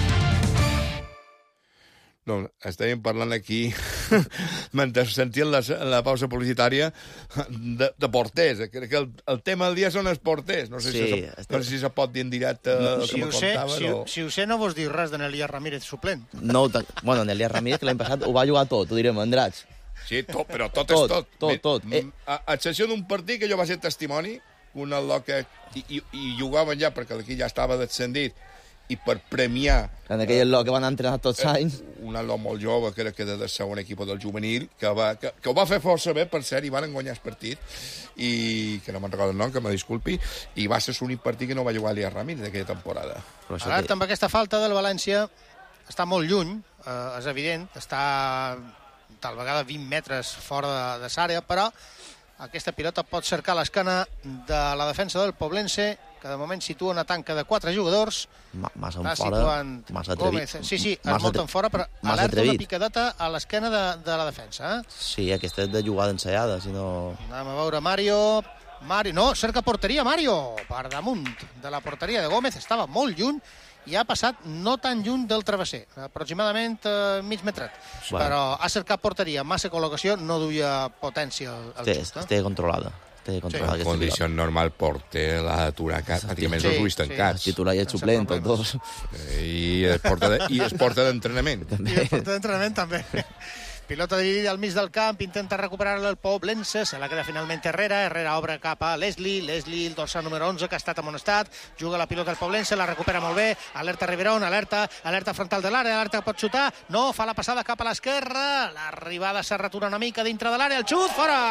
No, estàvem parlant aquí, mentre sentíem la, la pausa publicitària, de, de porters. Crec que el, el tema del dia són els porters. No sé, sí, si, se, estem... no sé si se pot dir en directe no, el si que me contaven. Si, o... si ho sé, no vos diu res de Nelia Ramírez suplent. No, bueno, Nelia Ramírez, que l'any passat ho va jugar tot, ho direm, Andrats. Sí, tot, però tot, tot és tot. Tot, tot. Eh. A, a excepció d'un partit que jo va ser testimoni, un al·lò que i, i, i jugaven ja, perquè l'equip ja estava descendit, i per premiar... En aquell lot que van entrenar tots els anys. Un lot molt jove, que era que del segon equip del juvenil, que, va, que, que ho va fer força bé, per cert, i van guanyar el partit, i que no me'n recordo el nom, que me disculpi, i va ser l'únic partit que no va jugar Elias Ramírez d'aquella temporada. Alerta amb aquesta falta del València, està molt lluny, eh, és evident, està tal vegada vint metres fora de, de l'àrea, però aquesta pilota pot cercar l'esquena de la defensa del Poblense, que de moment situa una tanca de quatre jugadors. Ma, massa en està fora, situant massa atrevit. Sí, sí, es molta en fora, però alerta atrevit. una picadeta a l'esquena de, de la defensa. Eh? Sí, aquesta és de jugada ensaiada, si no... Anem a veure Mario... Mario, no, cerca porteria, Mario! Per damunt de la porteria de Gómez, estava molt lluny, i ha passat no tan lluny del travesser, aproximadament eh, mig metret. Bueno. Però ha cercat porteria, massa col·locació, no duia potència al, al just. Eh? Està controlada. Sí. En condició normal, porter l'ha d'aturar pràcticament sí, els ulls tancats. Sí. Titular i el suplent, tots dos. I es porta, de, i es porta d'entrenament. I es porta d'entrenament, també. Pilota dividida al mig del camp, intenta recuperar-la el Poblense, se la queda finalment Herrera, Herrera obre cap a Leslie, Leslie, el dorsal número onze, que ha estat amonestat, juga la pilota al Poblense, la recupera molt bé, alerta Riverón, alerta, alerta frontal de l'àrea, alerta pot xutar, no, fa la passada cap a l'esquerra, l'arribada s'arratura una mica dintre de l'àrea, el xut, fora!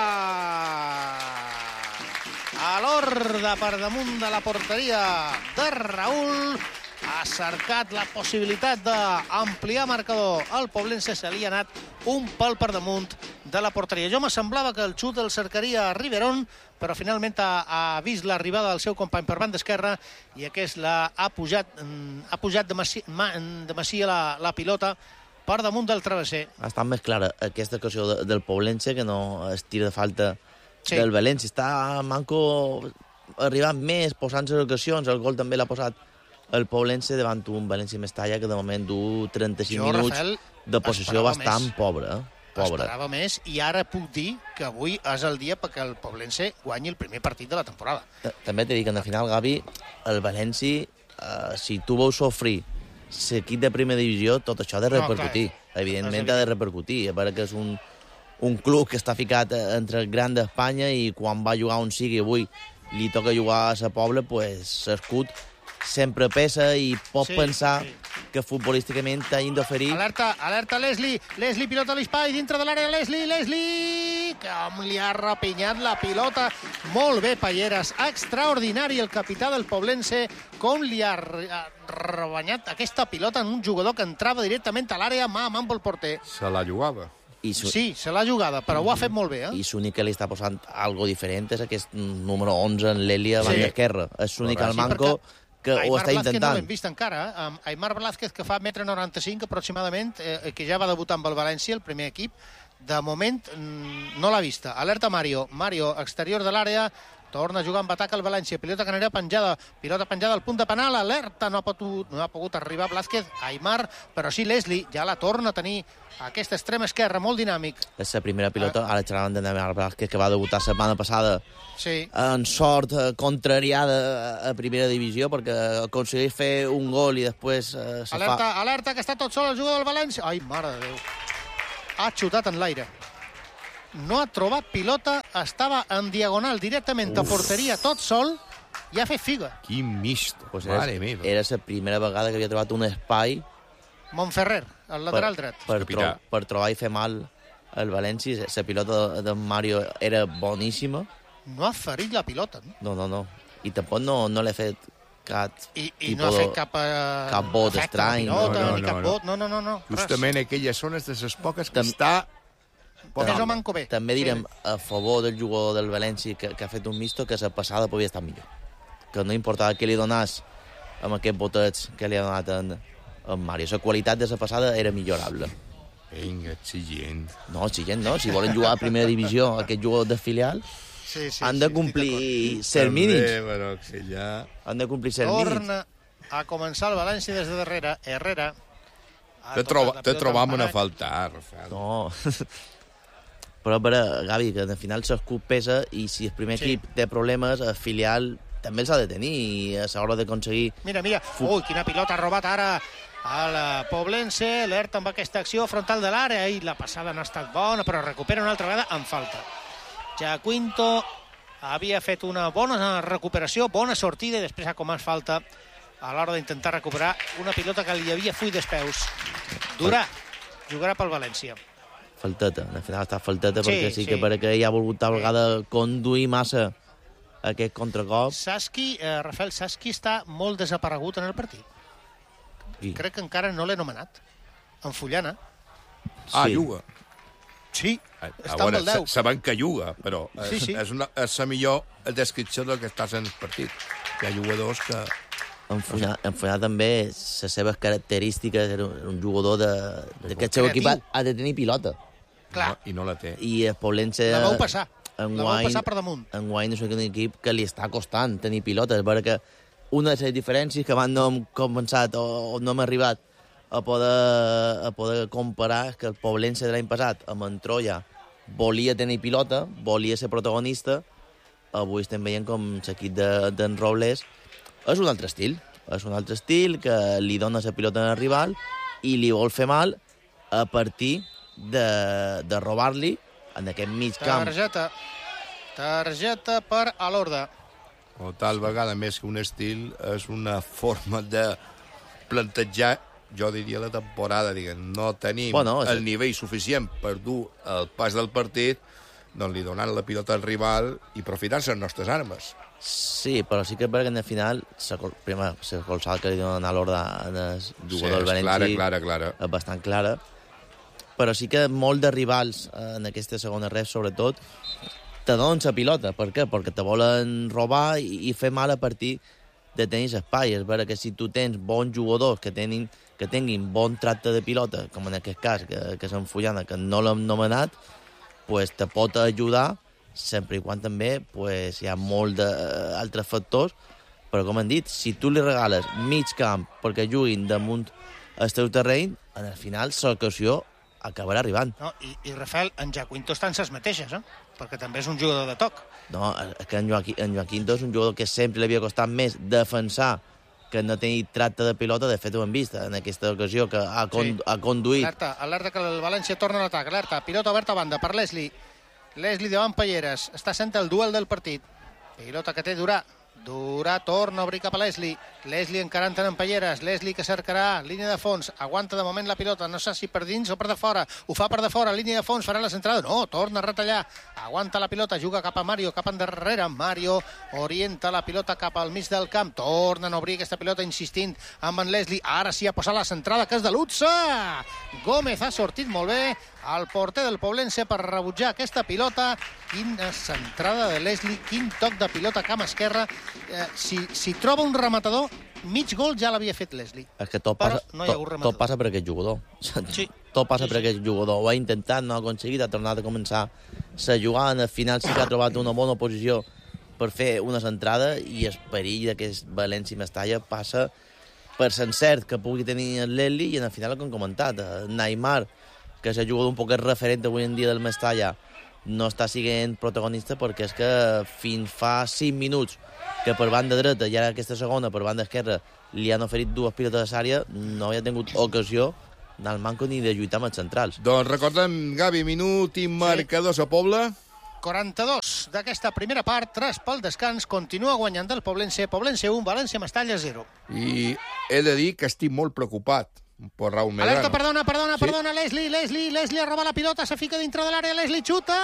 A l'Horda per damunt de la porteria de Raül, ha cercat la possibilitat d'ampliar marcador. El Poblense se li ha anat un pal per damunt de la porteria. Jo me semblava que el xut el cercaria a Riverón, però finalment ha, ha vist l'arribada del seu company per banda esquerra i aquest la, ha pujat, ha pujat de macia, de macia la, la pilota per damunt del travesser. Ha estat més clara aquesta ocasió de, del Poblense, que no es tira de falta sí. del València. Està manco arribant més, posant-se ocasions. El gol també l'ha posat el Poblense davant un València Mestalla que de moment du trenta-cinc jo, minuts Rafael, de possessió bastant més. Pobra. Pobre. Esperava més, i ara puc dir que avui és el dia perquè el Poblense guanyi el primer partit de la temporada. També t'he dit que en el final, Gavi, el València, eh, si tu veus sofrir l'equip de primera divisió, tot això ha de repercutir. No, evidentment ha de repercutir. A veure que és un, un club que està ficat entre el gran d'Espanya i quan va jugar on sigui avui li toca jugar a la Pobla, pues l'escut sempre pesa i pot sí, pensar sí. que futbolísticament t'hagin d'oferir... Alerta, alerta Leslie, Leslie pilota l'espai dintre de l'àrea, Leslie, Leslie, com li ha rapinyat la pilota. Molt bé, Palleres, extraordinari el capità del Poblense, com li ha rebanyat aquesta pilota en un jugador que entrava directament a l'àrea, mà a mà amb el porter. Se la jugava. I su... Sí, se l'ha jugada, però ho ha fet molt bé, eh? I l'únic que li està posant algo diferent és aquest número onze en l'Elia sí. a l'esquerra. És l'únic al manco... Sí, que Aymar ho està Blázquez intentant. No l'hem vist encara, eh? Aymar Blázquez, que fa un metre noranta-cinc aproximadament, eh, que ja va debutar amb el València, el primer equip, de moment no l'ha vista. Alerta Mario. Mario, exterior de l'àrea, Torna a jugar amb atac el València. Pilota que anirà penjada. Pilota penjada al punt de penal. Alerta. No ha pogut, no ha pogut arribar Blázquez, Aimar, però sí Leslie. Ja la torna a tenir aquest extrem esquerre, molt dinàmic. És la primera pilota. Ara xerràvem de Aimar Blázquez, que va debutar la setmana passada sí. en sort eh, contrariada a primera divisió, perquè aconsegueix fer un gol i després eh, se alerta, fa... Alerta, que està tot sol el jugador del València. Ai, mare de Déu. Ha xutat en l'aire. No ha trobat pilota, estava en diagonal directament a porteria tot sol i ha fet figa. Quin misto, pues mare era, meva. Era la primera vegada que havia trobat un espai... Montferrer, el lateral per, dret. Per, tro per trobar i fer mal el València. La pilota de, de Mario era boníssima. No ha ferit la pilota, no? No, no, no. I tampoc no, no l'he fet cap... I, i no ha fet cap... Uh, cap bot estrany. Pilota, no, no, ni no, cap no. bot, no, no, no. no. Justament aquelles zones de les poques que Tam està... Més o manco bé. També direm a favor del jugador del València que, que ha fet un misto, que la passada podia estar millor. Que no importava què li donàs amb aquests botets que li ha donat en, en Mario. La qualitat de la passada era millorable. Vinga, exigent. No, exigent no. Si volen jugar a primera divisió aquests jugadors de filial, sí, sí, han de sí, complir cent mínims. També, però que ja... Han de complir cent mínims. Torna a començar el València des de darrere. Herrera. Te, troba, te trobam a faltar, Rafael. No... Però, però, Gavi, que al final l'escut pesa i si el primer sí. equip té problemes, el filial també els ha de tenir i a l'hora d'aconseguir... Mira, mira, ui, quina pilota ha robat ara al Poblense, l'Ert amb aquesta acció frontal de l'àrea, i la passada no ha estat bona, però recupera una altra vegada en falta. Jaquinto havia fet una bona recuperació, bona sortida, i després ha comès falta a l'hora d'intentar recuperar una pilota que li havia fuit dels peus. Durà, jugarà pel València. Falteta, al final està falteta, sí, perquè sí, sí que sí. perquè ja ha volgut tal vegada conduir massa aquest contracop. Saski, eh, Rafael, Saski està molt desaparegut en el partit. Sí. Crec que encara no l'he nomenat. En Fullana. Ah, sí. juga. Sí, a, està a veure, amb el deu. Sabem que juga, però sí, és, sí. és, una, és la millor descripció del que estàs en el partit. Hi ha jugadors que... En Fullà, en Fullà també, les seves característiques, era un, un jugador de, de que el seu equip ha de tenir pilota. Clar. No, I no la té. I el Poblense... La vau passar. En la Wine, vau passar per damunt. En Wine és un equip que li està costant tenir pilota. És vera que una de les diferències que abans no hem començat o, o no hem arribat a poder, a poder comparar és que el Poblense de l'any passat amb en Troia volia tenir pilota, volia ser protagonista. Avui estem veient com l'equip d'en de, Robles és un altre estil. És un altre estil que li dona la pilota al rival i li vol fer mal a partir de, de robar-li en aquest mig camp. Targeta. Targeta per Alorda. O tal vegada, més que un estil, és una forma de plantejar, jo diria, la temporada. Diguem. No tenim bueno, el nivell suficient per dur el pas del partit, doncs li donant la pilota al rival i aprofitant-se les nostres armes. Sí, però sí que és perquè al final la colzada que li donen a l'Horda al jugador del sí, València clara, clara, clara. és bastant clara, però sí que molt de rivals en aquesta segona ref, sobretot, te donen la pilota. Per què? Perquè te volen robar i, i fer mal a partir de tenir espai. És vera que si tu tens bons jugadors que, tenin, que tinguin bon tracte de pilota, com en aquest cas, que, que s'en Fullana, que no l'hem nomenat, pues te pot ajudar, sempre i quan també pues, hi ha molt d'altres factors, però com hem dit, si tu li regales mig camp perquè juguin damunt el teu terreny, en el final l'ocasió acabarà arribant. No, i, I Rafael, en Jaquinto estan ses mateixes, eh? Perquè també és un jugador de toc. No, és que en, Joaquí, en Joaquinto és un jugador que sempre li havia costat més defensar que no tenir tracte de pilota. De fet, ho hem vist en aquesta ocasió, que ha, con, sí. ha conduït... Alerta, alerta que el València torna a l'atac. Alerta, pilota oberta a banda per Leslie. Leslie davant Palleres. Està sent el duel del partit. Pilota que té Durà. Durà torna a obrir cap a Leslie. Leslie encarant en Palleres. Leslie que cercarà línia de fons. Aguanta de moment la pilota. No sé si per dins o per de fora. Ho fa per de fora. Línia de fons. Farà la centrada. No, torna a retallar. Aguanta la pilota. Juga cap a Mario. Cap endarrere. Mario orienta la pilota cap al mig del camp. Tornen a obrir aquesta pilota insistint amb en Leslie. Ara sí ha posat la centrada, que és de Lutza. Gómez ha sortit molt bé. El porter del Poblense per rebutjar aquesta pilota. Quina centrada de Leslie, quin toc de pilota a cama esquerra. Eh, si, si troba un rematador, mig gol ja l'havia fet Leslie. És que tot passa, no hi ha tot, tot passa per aquest jugador. Sí. Tot passa sí, per sí. aquest jugador. Ho ha intentat, no ha aconseguit, ha tornat a començar la jugada. Al final sí que ha trobat una bona posició per fer una centrada i el perill d'aquest València-Mestalla passa per l'encert que pugui tenir el Leslie i en el final, com comentat, Neymar, que s'ha jugat un poc el referent avui en dia del Mestalla, no està sent protagonista perquè és que fins fa cinc minuts que per banda dreta i ara aquesta segona per banda esquerra li han oferit dues pilotes d'àrea, no havia tingut ocasió del manco ni de lluitar amb els centrals. Doncs recordem, Gavi, minut i marcador a Pobla. quaranta-dos d'aquesta primera part, tres pel descans, continua guanyant el Poblense, Poblense un, València-Mestalla zero. I he de dir que estic molt preocupat per Raúl Medrano. Alerta, perdona, perdona, sí. perdona, Leslie, Leslie, Leslie roba la pilota, se fica dintre de l'àrea, Leslie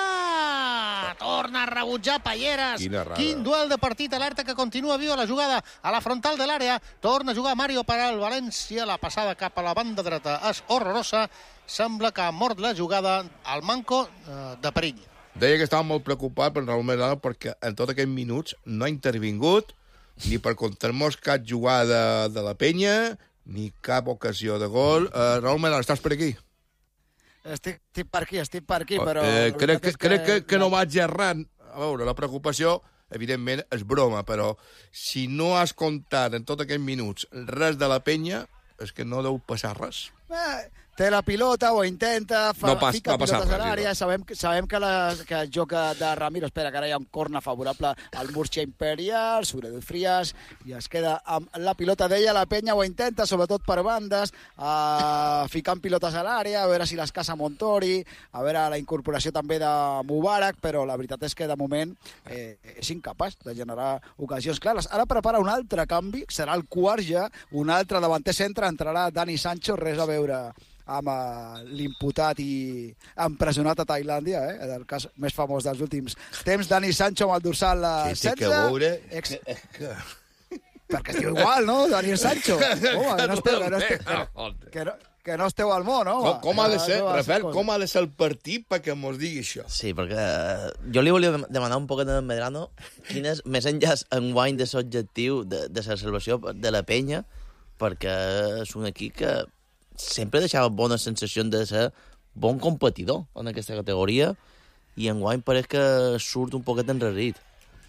xuta! Torna a rebutjar Palleres. Quin duel de partit, alerta que continua viva la jugada a la frontal de l'àrea. Torna a jugar Mario per al València, la passada cap a la banda dreta és horrorosa. Sembla que ha mort la jugada al manco eh, de perill. Deia que estava molt preocupat per Raúl Medrano perquè en tots aquests minuts no ha intervingut ni per contar-nos cap jugada de la penya ni cap ocasió de gol. Uh, Raúl Medrano, estàs per aquí? Estic, estic per aquí, estic per aquí, però... Eh, crec que, que, crec que, que no vaig errant. A veure, la preocupació, evidentment, és broma, però si no has comptat en tots aquests minuts res de la penya, és que no deu passar res. Eh, té la pilota, ho intenta, fa, no pas, fica no pilotes a l'àrea, sabem, sabem que, la, que el joc de Ramiro, espera, que ara hi ha un corna favorable al Murcia Imperial, sobre de Frías, i es queda amb la pilota d'ella, la penya ho intenta, sobretot per bandes, uh, ficant pilotes a l'àrea, a veure si les casa Montori, a veure la incorporació també de Mubarak, però la veritat és que de moment eh, és incapaç de generar ocasions clares. Ara prepara un altre canvi, serà el quart ja, un altre davanter centre, entrarà Dani Sancho, res a veure amb uh, l'imputat i empresonat a Tailàndia, eh? El cas més famós dels últims temps, Dani Sancho amb el dorsal uh, sí, setze. Que veure... Ex... Perquè es diu igual, no? Dani Sancho. Home, que no esteu, que no esteu, que no, que no esteu al món, no? Com, com ha de ser, Rafael, com ha de ser el partit perquè mos digui això? Sí, perquè jo li volia demanar un poc a Medrano quin és, més enllà enguany de l'objectiu de, de la salvació de la penya, perquè és un equip que sempre deixava bona sensació de ser bon competidor en aquesta categoria i enguany pareix que surt un poquet enrarrit.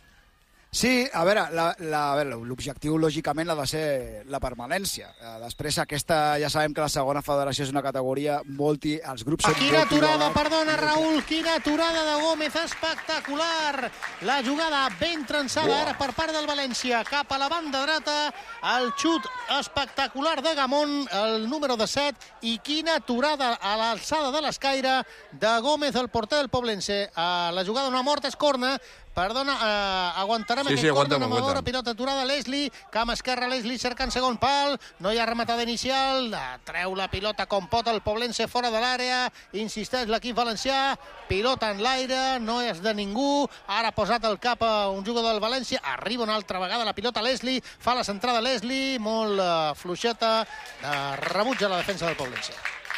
Sí, a veure, la, la, a veure, l'objectiu lògicament ha de ser la permanència. Després aquesta, ja sabem que la segona federació és una categoria multi, els grups... Ah, quina aturada, perdona, Raül, quina aturada de Gómez, espectacular! La jugada ben trençada ara per part del València, cap a la banda dreta, el xut espectacular de Gamón, el número disset, i quina aturada a l'alçada de l'escaire de Gómez, el porter del Poblense. Uh, la jugada no ha mort, és corna. Perdona, uh, aguantarem sí, aquest sí, corna, aguantam, amadora, pilota aturada, Leslie, cam esquerra, Leslie cercant segon pal, no hi ha rematada inicial, treu la pilota com pot el Poblense fora de l'àrea, insisteix l'equip valencià, pilota en l'aire, no és de ningú, ara ha posat el cap a un jugador del València, arriba una altra vegada la pilota Leslie, fa la centrada Leslie, molt uh, fluixeta, uh, rebutja la defensa del Poblense.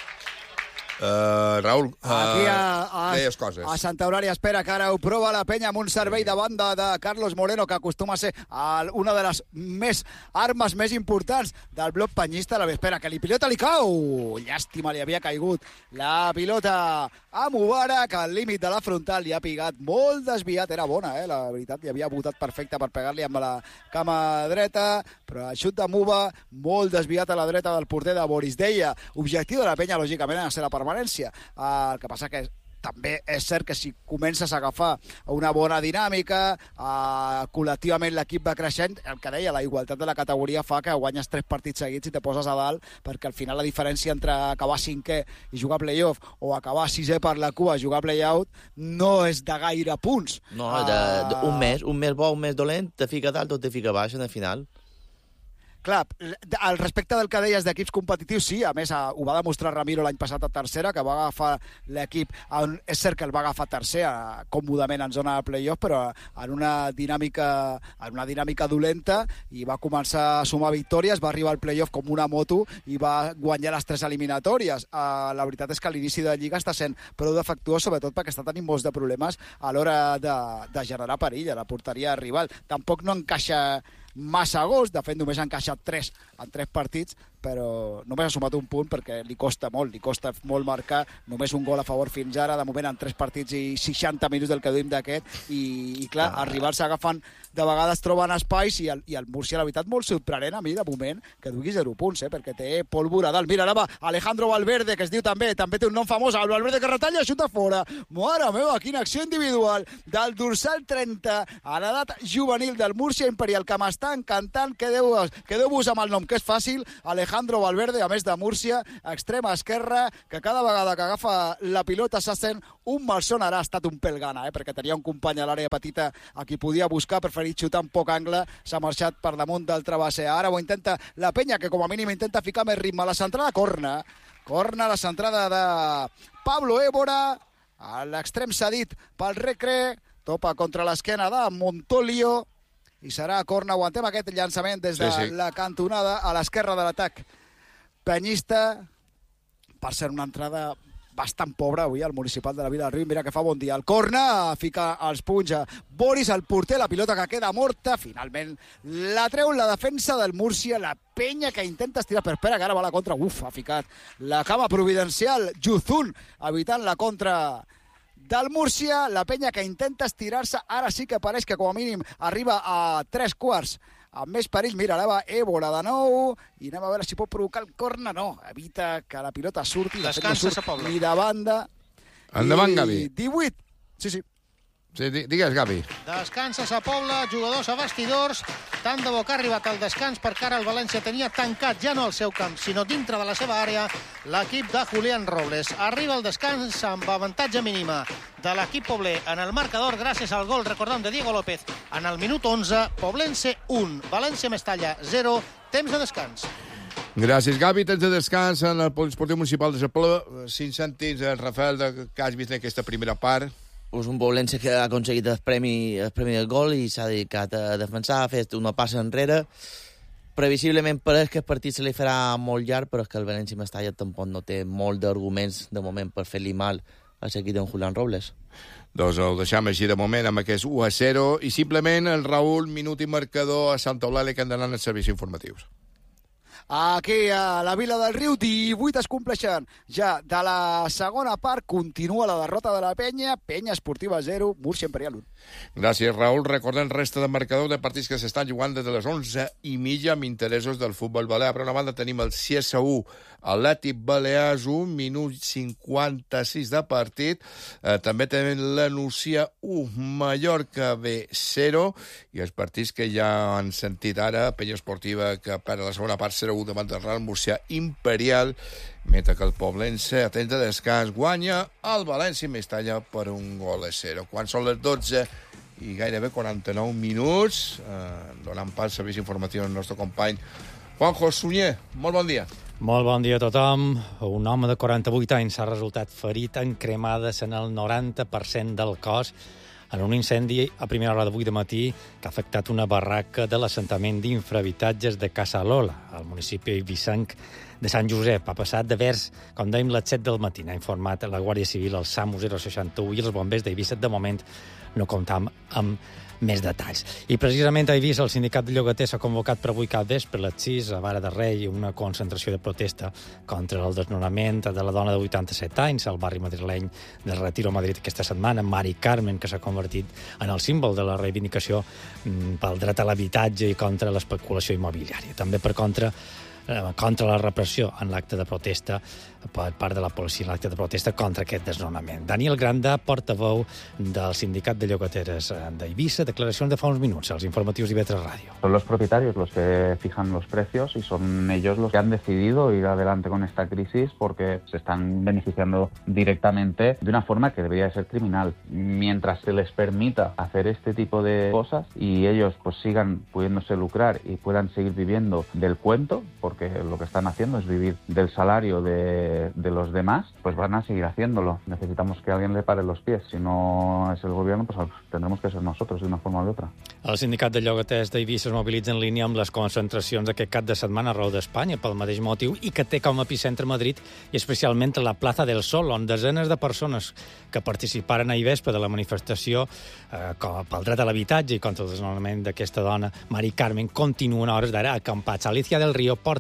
Uh, Raül, uh, aquí a, a, deies coses. A Santa Eulàlia espera que ara ho prova la penya amb un servei de banda de Carlos Moreno, que acostuma a ser el, una de les més armes més importants del bloc penyista. La espera, que li pilota li cau. Llàstima, li havia caigut la pilota a Mubarak, al límit de la frontal, li ha pigat molt desviat. Era bona, eh? La veritat, li havia votat perfecte per pegar-li amb la cama dreta, però el xut de Muba molt desviat a la dreta del porter de Boris Deia. Objectiu de la penya, lògicament, ha de ser la permanència. Uh, el que passa que també és cert que si comences a agafar una bona dinàmica, uh, col·lectivament l'equip va creixent, el que deia, la igualtat de la categoria fa que guanyes tres partits seguits i te poses a dalt, perquè al final la diferència entre acabar cinquè i jugar playoff o acabar sisè per la cua i jugar playout no és de gaire punts. No, de, de, un mes, un mes bo, un mes dolent, te fica dalt o te fica baix en el final. Clar, al respecte del que deies d'equips competitius, sí, a més ho va demostrar Ramiro l'any passat a tercera, que va agafar l'equip, és cert que el va agafar tercer còmodament en zona de playoff, però en una dinàmica en una dinàmica dolenta, i va començar a sumar victòries, va arribar al playoff com una moto i va guanyar les tres eliminatòries. La veritat és que l'inici de Lliga està sent prou defectuós, sobretot perquè està tenint molts de problemes a l'hora de, de generar perill a la porteria rival. Tampoc no encaixa massa gols, de fet només ha encaixat tres en tres partits, però només ha sumat un punt perquè li costa molt, li costa molt marcar, només un gol a favor fins ara, de moment en tres partits i seixanta minuts del que duim d'aquest, i, i clar, ah. els rivals s'agafen, de vegades troben espais, i el, i el Múrcia, la veritat, molt sorprenent a mi, de moment, que dugui zero punts, eh, perquè té pólvora dalt. Mira, ara va Alejandro Valverde, que es diu també, també té un nom famós, el Valverde que retalla, xuta fora. Mare meva, quina acció individual del dorsal trenta, a l'edat juvenil del Múrcia Imperial, que m'està encantant, quedeu-vos quedeu amb el nom, que és fàcil, Alejandro Valverde, a més de Múrcia, extrema esquerra, que cada vegada que agafa la pilota se sent un malson. Ara ha estat un pèl gana, eh, perquè tenia un company a l'àrea petita a qui podia buscar, preferit xutar en poc angle, s'ha marxat per damunt del travesser. Ara ho intenta la Penya, que com a mínim intenta ficar més ritme. La centrada corna, corna la centrada de Pablo Évora, a l'extrem cedit pel Recre, topa contra l'esquena de Montolio, i serà corna. Aguantem aquest llançament des de sí, sí. la cantonada a l'esquerra de l'atac penyista. Per ser una entrada bastant pobra avui al Municipal de la Vila del Riu. Mira que fa bon dia. El corna, fica els punys a Boris, el porter, la pilota que queda morta. Finalment la treu la defensa del Múrcia, la Penya que intenta estirar per pera, que ara va a la contra. Uf, ha ficat la cama providencial Yuzun, evitant la contra del Múrcia. La Penya que intenta estirar-se, ara sí que pareix que com a mínim arriba a tres quarts amb més perill. Mira, ara va Évora de nou, i anem a veure si pot provocar el corna. No, evita que la pilota surti. Descansa, Sa Pobla. Ni de banda. Endavant, Gavi. divuit. Sí, sí. Sí, digues, Gavi. Descansa Sa Pobla, jugadors a vestidors. Tant de bo que ha arribat al descans, perquè ara el València tenia tancat ja no al seu camp, sinó dintre de la seva àrea, l'equip de Julián Robles. Arriba al descans amb avantatge mínima de l'equip pobler en el marcador gràcies al gol, recordem, de Diego López en el minut onze. Poblense un, València Mestalla zero, temps de descans. Gràcies, Gavi. Temps de descans en el Poliesportiu Municipal de Sa Pobla. Cinc cèntims, Rafael, de que has vist en aquesta primera part. És un Poblense que ha aconseguit el premi, el premi del gol i s'ha dedicat a defensar, ha fet una passa enrere. Previsiblement pareix que el partit se li farà molt llarg, però és que el València Mestalla tampoc no té molt d'arguments de moment per fer-li mal a l'equip d'en Julián Robles. Doncs el deixem així de moment amb aquest u a zero, i simplement el Raül, minut i marcador a Santa Eulàlia, que han d'anar als serveis informatius. Aquí a la Vila del Riu, divuit es compleixen ja de la segona part. Continua la derrota de la Penya. Penya Esportiva zero, Múrcia Imperial un. Gràcies, Raül. Recordem resta de marcador de partits que s'estan jugant des de les onze i mitja amb interessos del futbol balear. Per una banda tenim el Ciesa u, Atlètic Balears un, minut cinquanta-sis de partit. Eh, també tenim la Nucia u, Mallorca B zero, i els partits que ja han sentit ara, Penya Esportiva que perd la segona part zero a u davant del Real Murcià Imperial, mentre que el Poblense, a temps de descans, guanya el València Mestalla per un gol a zero. Quan són les dotze i gairebé quaranta-nou minuts, eh, donant pas al servici informatiu al nostre company Juanjo Sunyer. Molt bon dia. Molt bon dia a tothom. Un home de quaranta-vuit anys ha resultat ferit en cremades en el noranta per cent del cos en un incendi a primera hora d'avui de matí que ha afectat una barraca de l'assentament d'infrahabitatges de Casa Lola, al municipi eivissenc de Sant Josep. Ha passat de vers, com dèiem, les set del matí. Ha informat la Guàrdia Civil, el SAMU zero seixanta u i els bombers d'Eivissa. De moment no comptam amb més detalls. I precisament a Eivissa el sindicat de llogaters s'ha convocat per avui cap vespre a les sis a Vara de Rei una concentració de protesta contra el desnonament de la dona de vuitanta-set anys al barri madrileny del Retiro Madrid aquesta setmana, Mari Carmen, que s'ha convertit en el símbol de la reivindicació pel dret a l'habitatge i contra l'especulació immobiliària. També per contra contra la repressió en l'acte de protesta per part de la policia, en l'acte de protesta contra aquest desnonament. Daniel Granda, portaveu del sindicat de llogateres d'Eivissa, declaracions de fa uns minuts als informatius d'I V tres Ràdio. Son los propietarios los que fijan los precios y son ellos los que han decidido ir adelante con esta crisis porque se están beneficiando directamente de una forma que debería de ser criminal. Mientras se les permita hacer este tipo de cosas y ellos pues sigan pudiéndose lucrar y puedan seguir viviendo del cuento, porque lo que están haciendo es vivir del salario de, de los demás, pues van a seguir haciéndolo. Necesitamos que alguien le pare los pies. Si no es el gobierno, pues tendremos que ser nosotros de una forma o de otra. El sindicat de llogaters d'Eivissa es mobilitza en línia amb les concentracions d'aquest cap de setmana arreu d'Espanya pel mateix motiu i que té com a epicentre Madrid i especialment a la Plaza del Sol, on desenes de persones que participaren ahir vespre de la manifestació eh, pel dret a l'habitatge i contra el desnonament d'aquesta dona, Mari Carmen, continuen a hores d'ara acampats. Alicia del Río, porta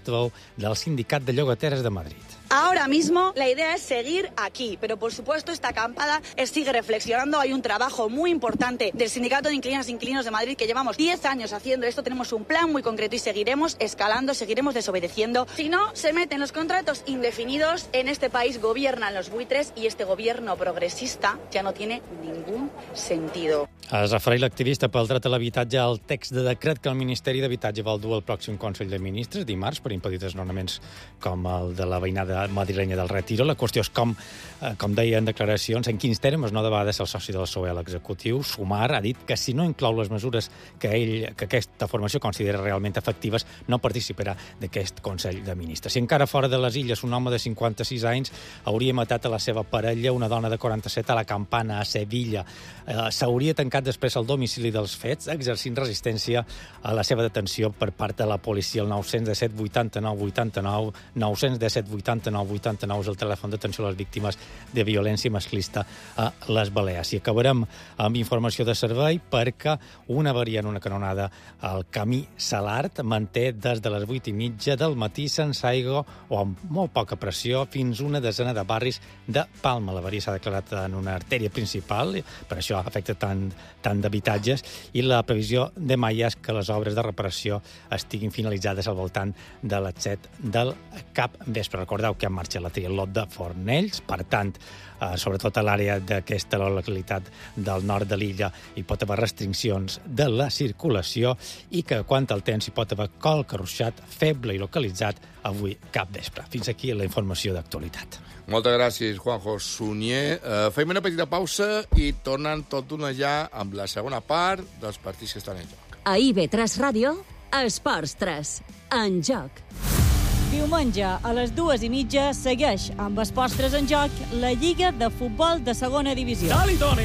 portaveu del Sindicat de Llogateres de Madrid. Ahora mismo la idea es seguir aquí, pero por supuesto esta acampada sigue reflexionando. Hay un trabajo muy importante del Sindicato de Inquilinas e Inquilinos de Madrid que llevamos diez años haciendo esto. Tenemos un plan muy concreto y seguiremos escalando, seguiremos desobedeciendo. Si no, se meten los contratos indefinidos. En este país gobiernan los buitres y este gobierno progresista ja no tiene ningún sentido. Es refereix l'activista pel dret a l'habitatge al text de decret que el Ministeri d'Habitatge vol dur al pròxim Consell de Ministres dimarts per impedir desnonaments com el de la veïnada madrilenya del Retiro. La qüestió és com, eh, com deia en declaracions, en quins termes, no de vegades el soci del P S O E a l'executiu, Sumar, ha dit que si no inclou les mesures que ell, que aquesta formació considera realment efectives, no participarà d'aquest Consell de Ministres. Si encara fora de les Illes un home de cinquanta-sis anys hauria matat a la seva parella, una dona de quaranta-set, a la Campana, a Sevilla. Eh, s'hauria tancat després al domicili dels fets, exercint resistència a la seva detenció per part de la policia. El nou cents disset vuitanta-nou vuitanta-nou, nou cents disset vuitanta-nou vuitanta-nou és el telèfon d'atenció a les víctimes de violència masclista a les Balears. I acabarem amb informació de servei perquè una variant, una canonada al camí Salart manté des de les vuit i mitja del matí sense aigua o amb molt poca pressió fins una desena de barris de Palma. L'avaria s'ha declarat en una artèria principal, per això afecta tant, tant d'habitatges, i la previsió de mai és que les obres de reparació estiguin finalitzades al voltant de les set del cap vespre. Recordeu que en marxa la triatlot de Fornells, per tant, eh, sobretot a l'àrea d'aquesta localitat del nord de l'illa hi pot haver restriccions de la circulació i que quant al temps hi pot haver qualque ruixat feble i localitzat avui cap vespre. Fins aquí la informació d'actualitat. Moltes gràcies, Juanjo Sunyer. Uh, fem una petita pausa i tornen tot d'una ja amb la segona part dels partits que estan en joc. A I B tres Ràdio, Esports tres, en joc. Diumenge, a les dues i mitja, segueix amb Esports tres en joc la Lliga de Futbol de segona divisió. Dali, Toni!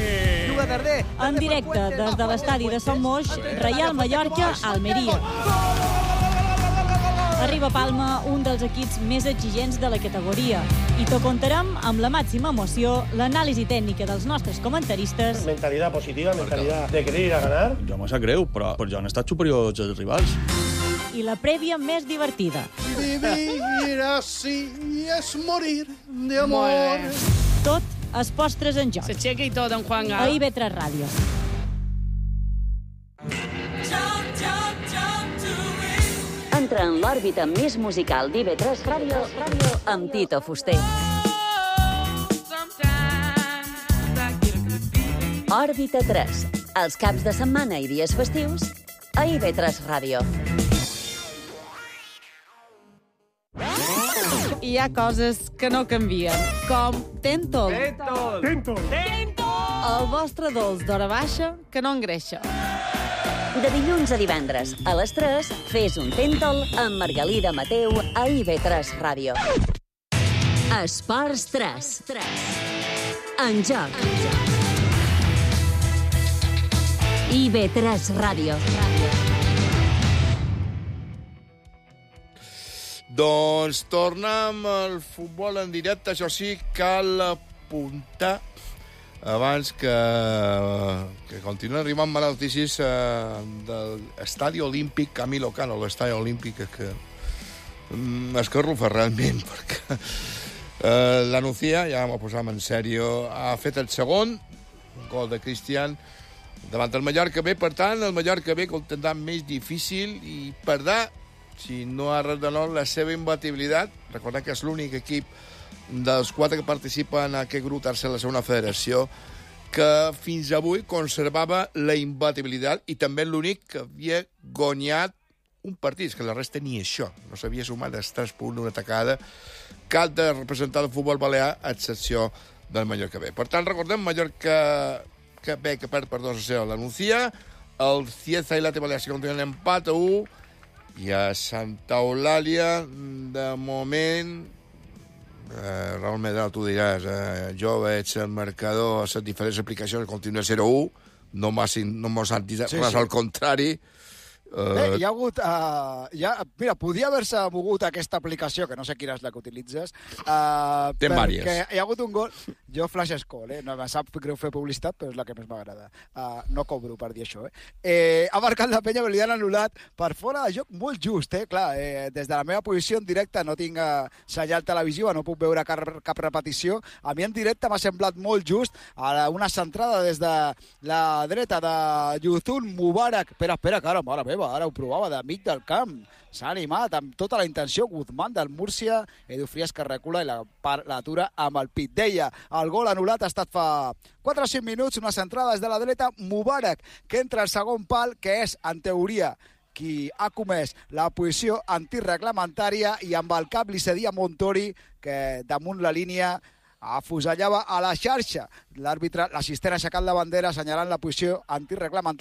En directe des de l'estadi de Sant Moix, Reial Mallorca, Almeria. Arriba a Palma un dels equips més exigents de la categoria i t'ho contarem amb la màxima emoció, l'anàlisi tècnica dels nostres comentaristes. Mentalidad positiva, mentalidad de querer ir a ganar. Jo me sap greu, però, però ja han estat superiors als rivals. I la prèvia més divertida. Vivir así es morir de amor. Tot Esports tres en joc. S'aixeca i tot, en Juan Gal. A I B tres Ràdio. Entra en l'òrbita més musical d'I B tres Ràdio amb Tito Fuster. Òrbita tres. Els caps de setmana i dies festius a I B tres Ràdio. Hi ha coses que no canvien, com Tentol. Tentol. Tentol. Tentol. El vostre dolç d'hora baixa que no engreixa. De dilluns a divendres, a les tres, fes un Tentol amb Margalida Mateu a I B tres Ràdio. Esports tres. En joc. I B tres Ràdio. Doncs tornem al futbol en directe. Això sí, cal apuntar abans que, que continuen arribant malaltissis eh, de l'estadi olímpic Camilo Cano, l'estadi olímpic que mm, escarrufa realment, perquè eh, la Nucía, ja m'ho posam en sèrio, ha fet el segon gol de Cristian davant el Mallorca B. Per tant, el Mallorca B que el tindrà més difícil i perdrà, si no ha res de nou, la seva imbatibilitat. Recordem que és l'únic equip dels quatre que participen en aquest grup tercer de la segona federació que fins avui conservava la imbatibilitat i també l'únic que havia guanyat un partit, que la resta ni això. No s'havia sumat els tres punts d'una atacada cap de representar el futbol balear, a excepció del Mallorca B. Per tant, recordem, Mallorca que B que perd per dos a zero la Nucía, el Cieza i l'A T Balears que continuen empat a u, i a Santa Eulàlia, de moment, eh, Raül Medrano, tu diràs, eh, jo veig el marcador, les diferents aplicacions, continua zero a u, no m'ho no han dit res, sí, sí. Al contrari, Bé, hi ha hagut... Uh, ja, mira, podia haver-se mogut aquesta aplicació, que no sé quina és la que utilitzes. Uh, Té vàries. Hi ha hagut un gol... Jo Flash Score, eh? No me sap greu fer publicitat, però és la que més m'agrada. Uh, no cobro per dir això, eh? eh? Ha marcat la penya, però li han anul·lat per fora de joc molt just, eh? Clar, eh, des de la meva posició en directe no tinc uh, senyal televisiva, no puc veure cap, cap repetició. A mi en directe m'ha semblat molt just a una centrada des de la dreta de Yuzun Mubarak. Espera, espera, que ara, mare meva, ara ho provava de mig del camp. S'ha animat amb tota la intenció. Guzmán del Múrcia, Edu Frias que recula i l'atura amb el pit. Deia, el gol anul·lat ha estat fa quatre o cinc minuts, una centrada des de la dreta, Mubarak, que entra al segon pal, que és, en teoria, qui ha comès la posició antireglamentària, i amb el cap li cedia Montori, que damunt la línia afusellava a la xarxa. L'àrbitre, l'assistent ha aixecat la bandera assenyalant la posició antireglamentària.